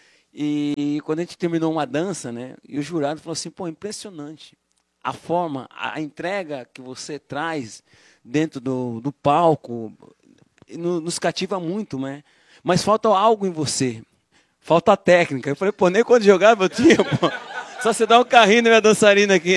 E quando a gente terminou uma dança, né? E o jurado falou assim, pô, impressionante. A forma, a entrega que você traz dentro do, do palco nos cativa muito, né? Mas falta algo em você. Falta a técnica. Eu falei, pô, nem quando jogava eu tinha, pô. Só você dá um carrinho na minha dançarina aqui.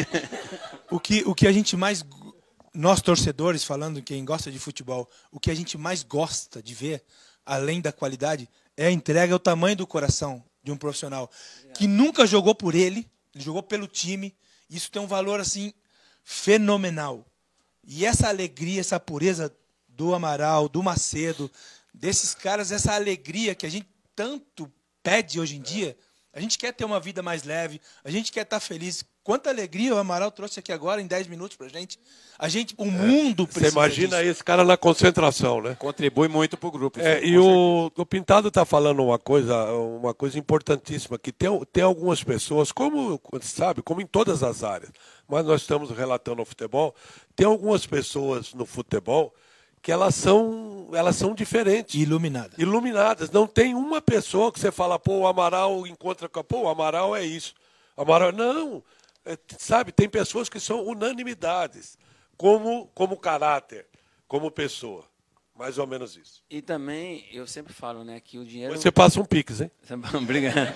O que, o que a gente mais... Nós, torcedores, falando quem gosta de futebol, o que a gente mais gosta de ver, além da qualidade, é a entrega, o tamanho do coração de um profissional que nunca jogou por ele, ele jogou pelo time. Isso tem um valor assim fenomenal. E essa alegria, essa pureza do Amaral, do Macedo, desses caras, essa alegria que a gente tanto pede hoje em dia, a gente quer ter uma vida mais leve, a gente quer estar feliz. Quanta alegria o Amaral trouxe aqui agora em dez minutos pra gente. A gente, o mundo precisa
Você imagina
disso.
esse cara na concentração, né?
Contribui muito pro grupo.
É, e o, o Pintado está falando uma coisa, uma coisa importantíssima, que tem, tem algumas pessoas, como sabe, como em todas as áreas, mas nós estamos relatando o futebol, tem algumas pessoas no futebol que elas são, elas são diferentes.
Iluminadas.
Iluminadas. Não tem uma pessoa que você fala, pô, o Amaral encontra... Pô, o Amaral é isso. O Amaral... Não. É, sabe, tem pessoas que são unanimidades, como, como caráter, como pessoa. Mais ou menos isso.
E também, eu sempre falo, né, que o dinheiro...
Você passa um pix, hein?
Obrigado.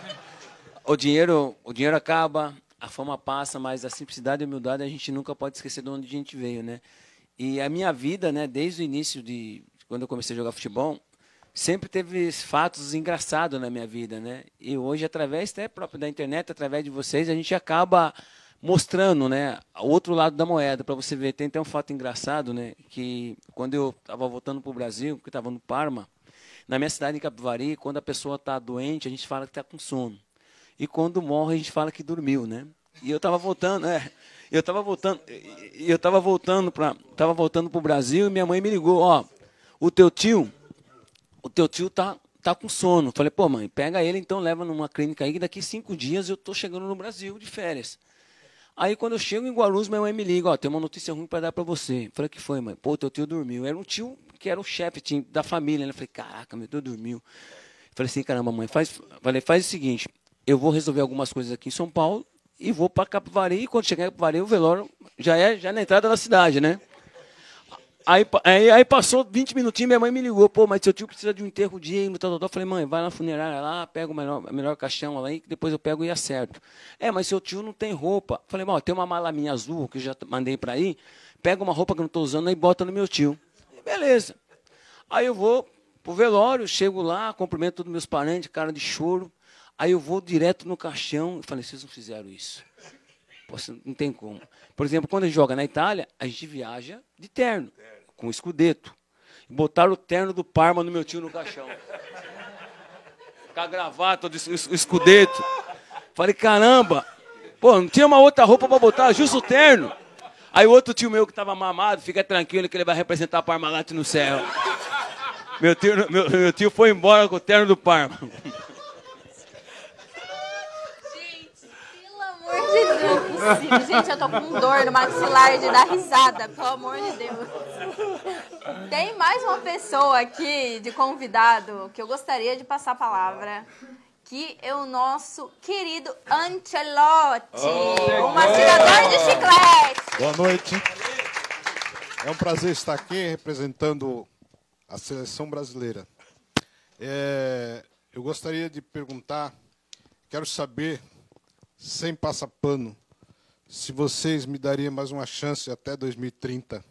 O dinheiro, o dinheiro acaba, a fama passa, mas a simplicidade e a humildade a gente nunca pode esquecer de onde a gente veio, né? E a minha vida, né, desde o início de quando eu comecei a jogar futebol, sempre teve fatos engraçados na minha vida, né? E hoje, através até próprio da internet, através de vocês, a gente acaba mostrando, né, o outro lado da moeda, para você ver. Tem até um fato engraçado, né, que quando eu estava voltando para o Brasil, que estava no Parma, na minha cidade, em Capivari, quando a pessoa está doente, a gente fala que está com sono. E quando morre, a gente fala que dormiu, né? E eu estava voltando, é... Eu estava voltando, eu estava voltando para, estava voltando para o Brasil e minha mãe me ligou, ó, o teu tio, o teu tio tá, tá com sono. Falei, pô, mãe, pega ele então, leva numa clínica aí que daqui cinco dias eu tô chegando no Brasil de férias. Aí quando eu chego em Guarulhos, minha mãe me liga, ó, tem uma notícia ruim para dar para você. Falei, que foi, mãe? Pô, teu tio dormiu. Era um tio que era o chefe da família, né? Falei, caraca, meu tio dormiu. Falei assim, caramba, mãe, faz, falei, faz o seguinte, eu vou resolver algumas coisas aqui em São Paulo e vou para Capivari, e quando chegar em Capivari, o velório já é já na entrada da cidade, né? Aí, aí, aí passou vinte minutinhos, minha mãe me ligou, pô, mas seu tio precisa de um enterro digno, tal, tal, tal. Falei, mãe, vai na funerária lá, pega o melhor, o melhor caixão lá, e depois eu pego e acerto. É, mas seu tio não tem roupa. Falei, ó, tem uma mala minha azul, que eu já mandei para aí, pega uma roupa que eu não estou usando e bota no meu tio. E beleza. Aí eu vou pro velório, chego lá, cumprimento todos meus parentes, cara de choro. Aí eu vou direto no caixão e falei, vocês não fizeram isso. Pô, não tem como. Por exemplo, quando a gente joga na Itália, a gente viaja de terno, com escudeto. Botaram o terno do Parma no meu tio no caixão. Com a gravata, o escudeto. Falei, caramba, pô, não tinha uma outra roupa para botar, justo o terno. Aí o outro tio meu que estava mamado, fica tranquilo que ele vai representar a Parmalat no céu. Meu tio, meu, meu tio foi embora com o terno do Parma.
Pelo amor de Deus, não é possível. Gente, eu tô com dor no maxilar de dar risada, pelo amor de Deus. Tem mais uma pessoa aqui de convidado que eu gostaria de passar a palavra, que é o nosso querido Ancelotti, oh, o mastigador de chiclete.
Boa noite. É um prazer estar aqui representando a seleção brasileira. É, eu gostaria de perguntar, quero saber, sem passar pano, se vocês me dariam mais uma chance até dois mil e trinta.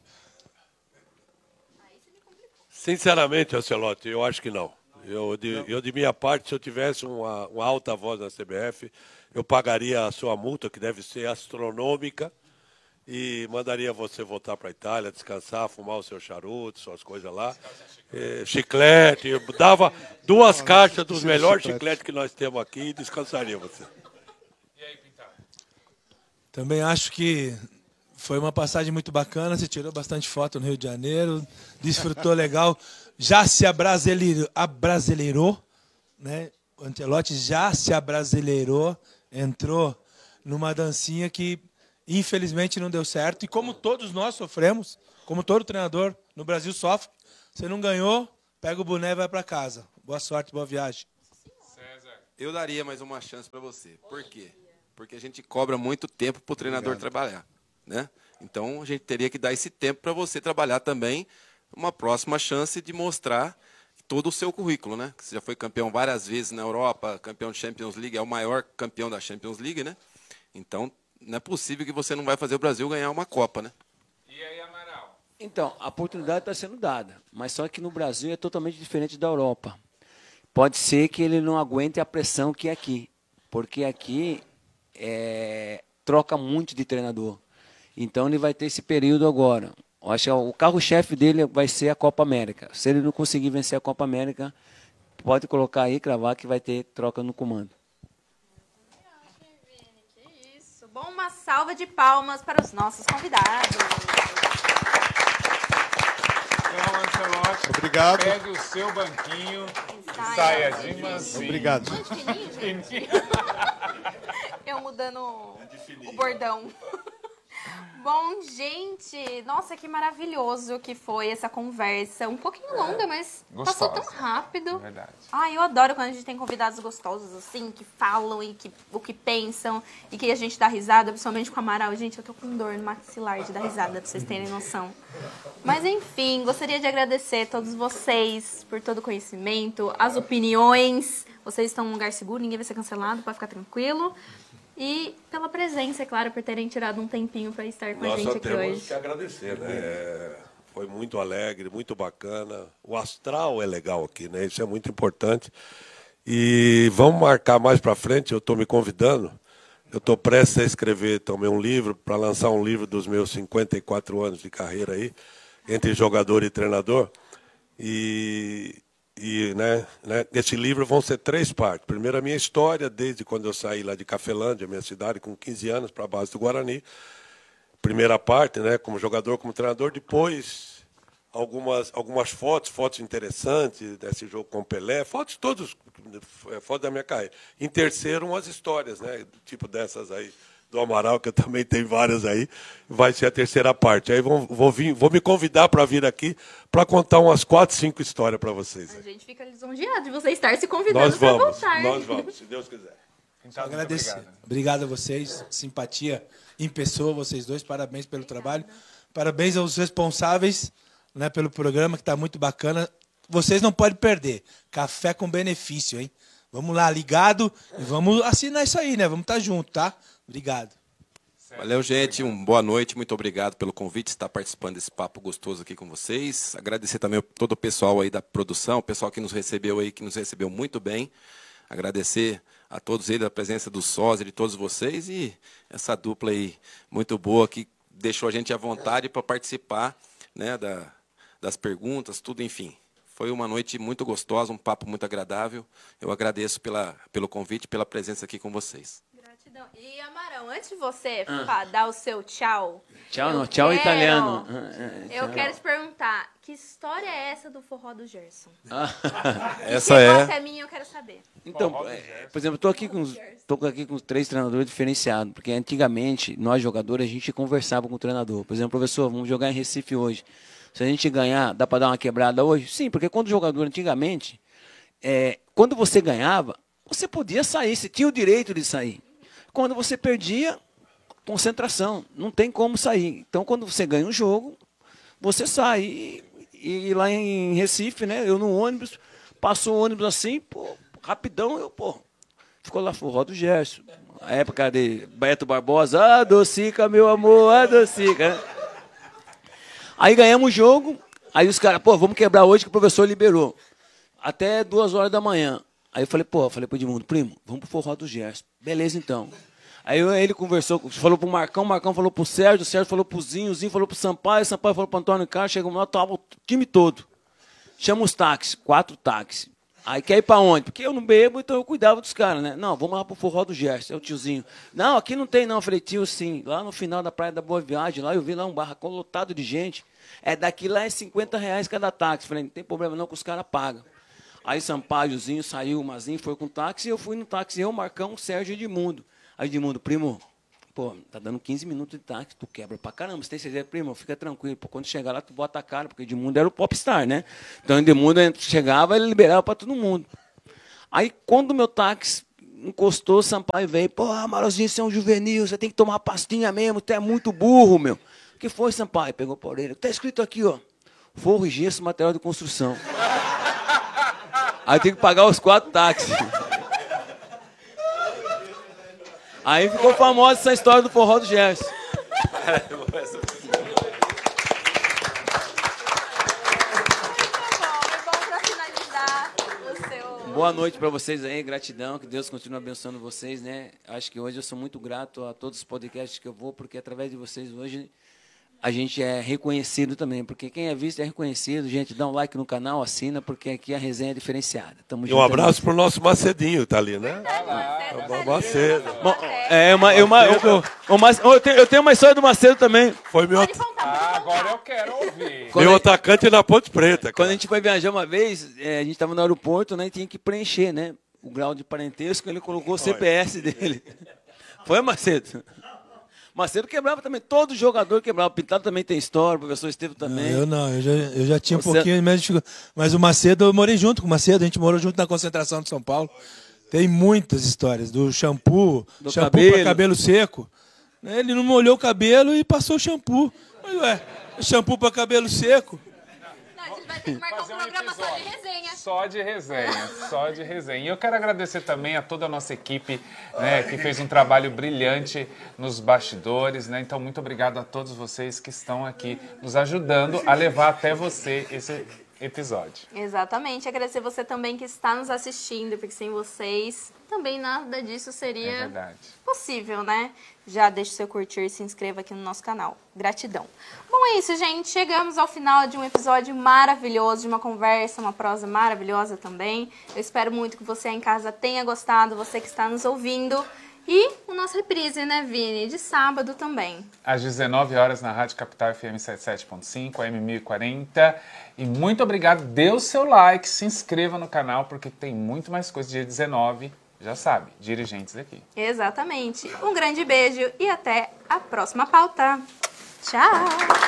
Sinceramente, Ancelotti, eu acho que não. Eu de, eu, de minha parte, se eu tivesse uma, uma alta voz na C B F, eu pagaria a sua multa, que deve ser astronômica, e mandaria você voltar para a Itália, descansar, fumar o seu charuto, suas coisas lá. É, chiclete, eu dava duas caixas dos melhores chicletes que nós temos aqui e descansaria você.
Também acho que Foi uma passagem muito bacana, você tirou bastante foto no Rio de Janeiro, desfrutou legal, já se abrasileirou, abrasileirou, né? O Ancelotti já se abrasileirou, entrou numa dancinha que infelizmente não deu certo, e como todos nós sofremos, como todo treinador no Brasil sofre, você não ganhou, pega o boné e vai para casa. Boa sorte, boa viagem.
Eu daria mais uma chance para você. Por quê? Porque a gente cobra muito tempo para o treinador
Obrigado.
trabalhar. Né? Então, a gente teria que dar esse tempo para você trabalhar também uma próxima chance de mostrar todo o seu currículo. Né? Você já foi campeão várias vezes na Europa, campeão de Champions League, é o maior campeão da Champions League. Né? Então, não é possível que você não vai fazer o Brasil ganhar uma Copa. Né?
E aí, Amaral?
Então, a oportunidade está sendo dada, mas só que no Brasil é totalmente diferente da Europa. Pode ser que ele não aguente a pressão que é aqui, porque aqui é, troca muito de treinador. Então ele vai ter esse período agora. Eu acho que o carro-chefe dele vai ser a Copa América. Se ele não conseguir vencer a Copa América, pode colocar aí, cravar que vai ter troca no comando.
Que isso. Bom, uma salva de palmas para os nossos convidados.
Então, Ancelotti,
Obrigado.
pegue o seu banquinho e saia de mansinho.
Obrigado.
Eu mudando o bordão. Bom, gente, nossa, que maravilhoso que foi essa conversa. Um pouquinho longa, mas
Gostosa.
passou tão rápido.
Verdade.
Ai, eu adoro quando a gente tem convidados gostosos, assim, que falam e que, o que pensam e que a gente dá risada, principalmente com o Amaral. Gente, eu tô com dor no maxilar de dar risada, pra vocês terem noção. Mas, enfim, gostaria de agradecer a todos vocês por todo o conhecimento, as opiniões. Vocês estão num lugar seguro, ninguém vai ser cancelado, pode ficar tranquilo. E pela presença, é claro, por terem tirado um tempinho para estar com
Nós
a gente
só
aqui
temos
hoje.
que agradecer, né? É, foi muito alegre, muito bacana. O astral é legal aqui, né? Isso é muito importante. E vamos marcar mais para frente, eu estou me convidando. Eu estou prestes a escrever também um livro, para lançar um livro dos meus cinquenta e quatro anos de carreira aí, entre jogador e treinador. E... E, né, né, esse livro vão ser três partes. Primeiro, a minha história, desde quando eu saí lá de Cafelândia, minha cidade, com quinze anos, para a base do Guarani. Primeira parte, né, como jogador, como treinador. Depois, algumas, algumas fotos, fotos interessantes desse jogo com o Pelé, fotos todos, fotos da minha carreira. Em terceiro, umas histórias, né, tipo dessas aí, do Amaral, que eu também tenho várias aí, vai ser a terceira parte. Aí vou, vou, vir, vou me convidar para vir aqui para contar umas quatro, cinco histórias para vocês.
A gente fica lisonjeado de você estar se convidando para
vamos,
voltar.
Nós vamos, se Deus quiser.
Só agradecer. Obrigado. obrigado a vocês, simpatia em pessoa, vocês dois, parabéns pelo trabalho. Parabéns aos responsáveis, né, pelo programa, que está muito bacana. Vocês não podem perder. Café com benefício, hein? Vamos lá, ligado, e vamos assinar isso aí, né? Vamos estar junto, tá? Obrigado.
Valeu, gente. Um boa noite. Muito obrigado pelo convite, estar participando desse papo gostoso aqui com vocês. Agradecer também todo o pessoal aí da produção, o pessoal que nos recebeu aí, que nos recebeu muito bem. Agradecer a todos eles a presença do sósia, de todos vocês, e essa dupla aí muito boa que deixou a gente à vontade para participar, né, da, das perguntas, tudo, enfim. Foi uma noite muito gostosa, um papo muito agradável. Eu agradeço pela, pelo convite, pela presença aqui com vocês.
Gratidão. E, Amarão, antes de você
Ah.
pá, dar o seu tchau...
Tchau, não,
eu
tchau
quero-
italiano. Ah, ah,
Eu
tchau.
quero te perguntar, que história é essa do forró do Gerson?
Ah.
Que
Essa
chegou
é-
até mim, eu quero saber.
Então, é, por exemplo, estou aqui com os- tô aqui com os três treinadores diferenciados, porque antigamente, nós jogadores, a gente conversava com o treinador. Por exemplo, professor, vamos jogar em Recife hoje. Se a gente ganhar, dá para dar uma quebrada hoje? Sim, porque quando o jogador antigamente, é, quando você ganhava, você podia sair, você tinha o direito de sair. Quando você perdia, concentração, não tem como sair. Então, quando você ganha um jogo, você sai. E, e lá em Recife, né, eu no ônibus, passou o ônibus assim, pô, rapidão, eu, pô, ficou lá forró do Gerson. A época de Beto Barbosa, adocica, meu amor, adocica. Né? Aí ganhamos o jogo, aí os caras, pô, vamos quebrar hoje que o professor liberou. Até duas horas da manhã. Aí eu falei, pô, eu falei pro Edmundo, primo, vamos pro forró do Gerson. Beleza, então. Aí eu- ele conversou, falou pro Marcão, Marcão falou pro Sérgio, o Sérgio falou pro Zinho, o Zinho falou pro Sampaio, o Sampaio falou pro Antônio Carlos, chegamos lá, tava o time todo. Chama os táxis, quatro táxis. Aí quer ir pra onde? Porque eu não bebo, então eu cuidava dos caras, né? Não, vamos lá pro Forró do Gerson, é o tiozinho. Não, aqui não tem não. Eu falei, tio, sim. Lá no final da Praia da Boa Viagem, lá eu vi lá um barracão lotado de gente. É daqui lá é cinquenta reais cada táxi. Falei, não tem problema não que os caras pagam. Aí Sampaiozinho saiu, o Mazinho foi com o táxi, e eu fui no táxi, eu, Marcão, Sérgio e Edmundo. Aí Edmundo, primo, pô, tá dando quinze minutos de táxi, tu quebra pra caramba. Você tem certeza, primo? Fica tranquilo. Pô, quando chegar lá, tu bota a cara, porque Edmundo era o popstar, né? Então Edmundo chegava, ele liberava pra todo mundo. Aí, quando o meu táxi encostou, Sampaio veio, pô, Amarozinho, você é um juvenil, você tem que tomar pastinha mesmo, tu é muito burro, meu. O que foi, Sampaio? Pegou pra orelha. Tá escrito aqui, ó, forro e gesso, material de construção. Aí tem que pagar os quatro táxis. Aí ficou famosa essa história do Forró do Gerson. Boa noite para vocês aí, gratidão, que Deus continue abençoando vocês, né? Acho que hoje eu sou muito grato a todos os podcasts que eu vou, porque através de vocês hoje a gente é reconhecido também, porque quem é visto é reconhecido. Gente, dá um like no canal, assina, porque aqui a resenha é diferenciada. Tamo
e um abraço pro nosso Macedinho, tá ali, né?
É Macedo. Bom, é, uma, eu, uma, eu, eu, eu, tenho, eu tenho uma história do Macedo também.
Foi meu...
Ah, agora eu quero ouvir.
Meu atacante na Ponte Preta. Cara.
Quando a gente foi viajar uma vez, é, a gente estava no aeroporto, né, e tinha que preencher, né, o grau de parentesco, ele colocou o C P S dele. Foi, Macedo? Macedo quebrava também, todo jogador quebrava. O Pintado também tem história, o professor Estevam também.
Não, eu não, eu já, eu já tinha
Você...
um pouquinho mais de... Mas o Macedo, eu morei junto com o Macedo, a gente morou junto na concentração de São Paulo. Tem muitas histórias, do shampoo,
do
shampoo
cabelo.
para cabelo seco. Ele não molhou o cabelo e passou o shampoo. Mas, ué, shampoo para cabelo seco.
Não, a gente vai ter que marcar um programa só de resenha.
Só de resenha, só de resenha. E eu quero agradecer também a toda a nossa equipe, né, que fez um trabalho brilhante nos bastidores, né? Então, muito obrigado a todos vocês que estão aqui nos ajudando a levar até você esse episódio.
Exatamente. Agradecer você também que está nos assistindo, porque sem vocês também nada disso seria
é
possível, né? Já deixe seu curtir e se inscreva aqui no nosso canal. Gratidão. Bom, é isso, gente. Chegamos ao final de um episódio maravilhoso, de uma conversa, uma prosa maravilhosa também. Eu espero muito que você aí em casa tenha gostado, você que está nos ouvindo. E o nosso reprise, né, Vini? De sábado também.
Às dezenove horas na Rádio Capital F M setenta e sete ponto cinco, A M mil e quarenta. E muito obrigado. Dê o seu like, se inscreva no canal, porque tem muito mais coisa. Dia dezenove, já sabe, dirigentes aqui.
Exatamente. Um grande beijo e até a próxima pauta. Tchau!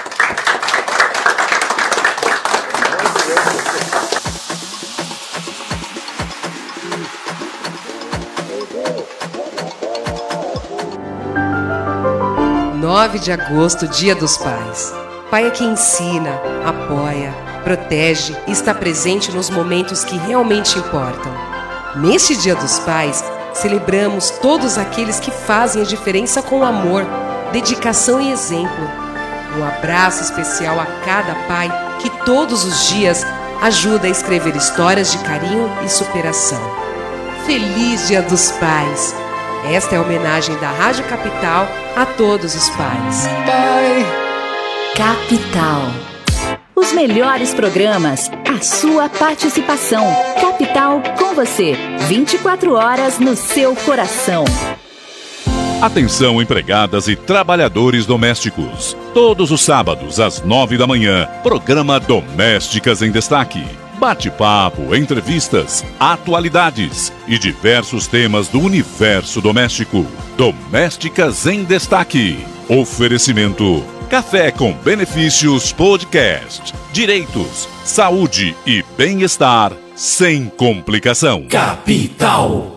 nove de agosto, Dia dos Pais. Pai é quem ensina, apoia, protege e está presente nos momentos que realmente importam. Neste Dia dos Pais, celebramos todos aqueles que fazem a diferença com amor, dedicação e exemplo. Um abraço especial a cada pai que todos os dias ajuda a escrever histórias de carinho e superação. Feliz Dia dos Pais! Esta é a homenagem da Rádio Capital a todos os pais.
Pai. Capital. Os melhores programas, a sua participação. Capital com você, vinte e quatro horas no seu coração.
Atenção, empregadas e trabalhadores domésticos. Todos os sábados, às nove da manhã, programa Domésticas em Destaque. Bate-papo, entrevistas, atualidades e diversos temas do universo doméstico. Domésticas em Destaque. Oferecimento: Café com Benefícios Podcast. Direitos, saúde e bem-estar sem complicação.
Capital.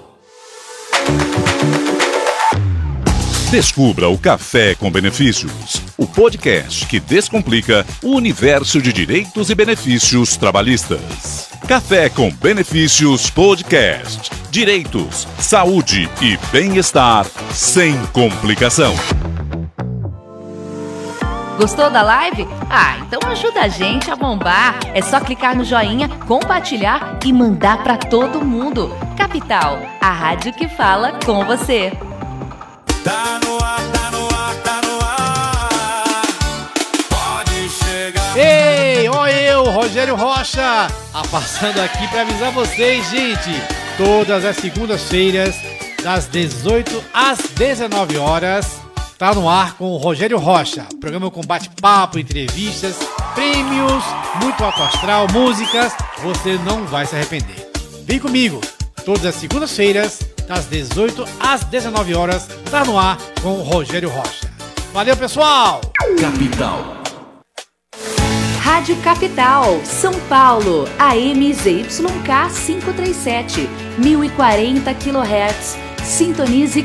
Descubra o Café com Benefícios, o podcast que descomplica o universo de direitos e benefícios trabalhistas. Café com Benefícios Podcast. Direitos, saúde e bem-estar sem complicação.
Gostou da live? Ah, então ajuda a gente a bombar. É só clicar no joinha, compartilhar e mandar para todo mundo. Capital, a rádio que fala com você.
Tá no ar, tá no ar, tá no ar. Pode chegar.
Ei, ó eu, Rogério
Rogério Rocha, passando aqui para avisar vocês, gente, todas as segundas-feiras, das dezoito às dezenove horas, tá no ar com o Rogério Rocha, programa com bate-papo, entrevistas, prêmios, muito alto astral, músicas, você não vai se arrepender. Vem comigo, todas as segundas-feiras, das dezoito às dezenove horas, tá no ar com o Rogério Rocha. Valeu, pessoal!
Capital.
Rádio Capital, São Paulo, A M Z Y K quinhentos e trinta e sete, mil e quarenta quilohertz. Sintonize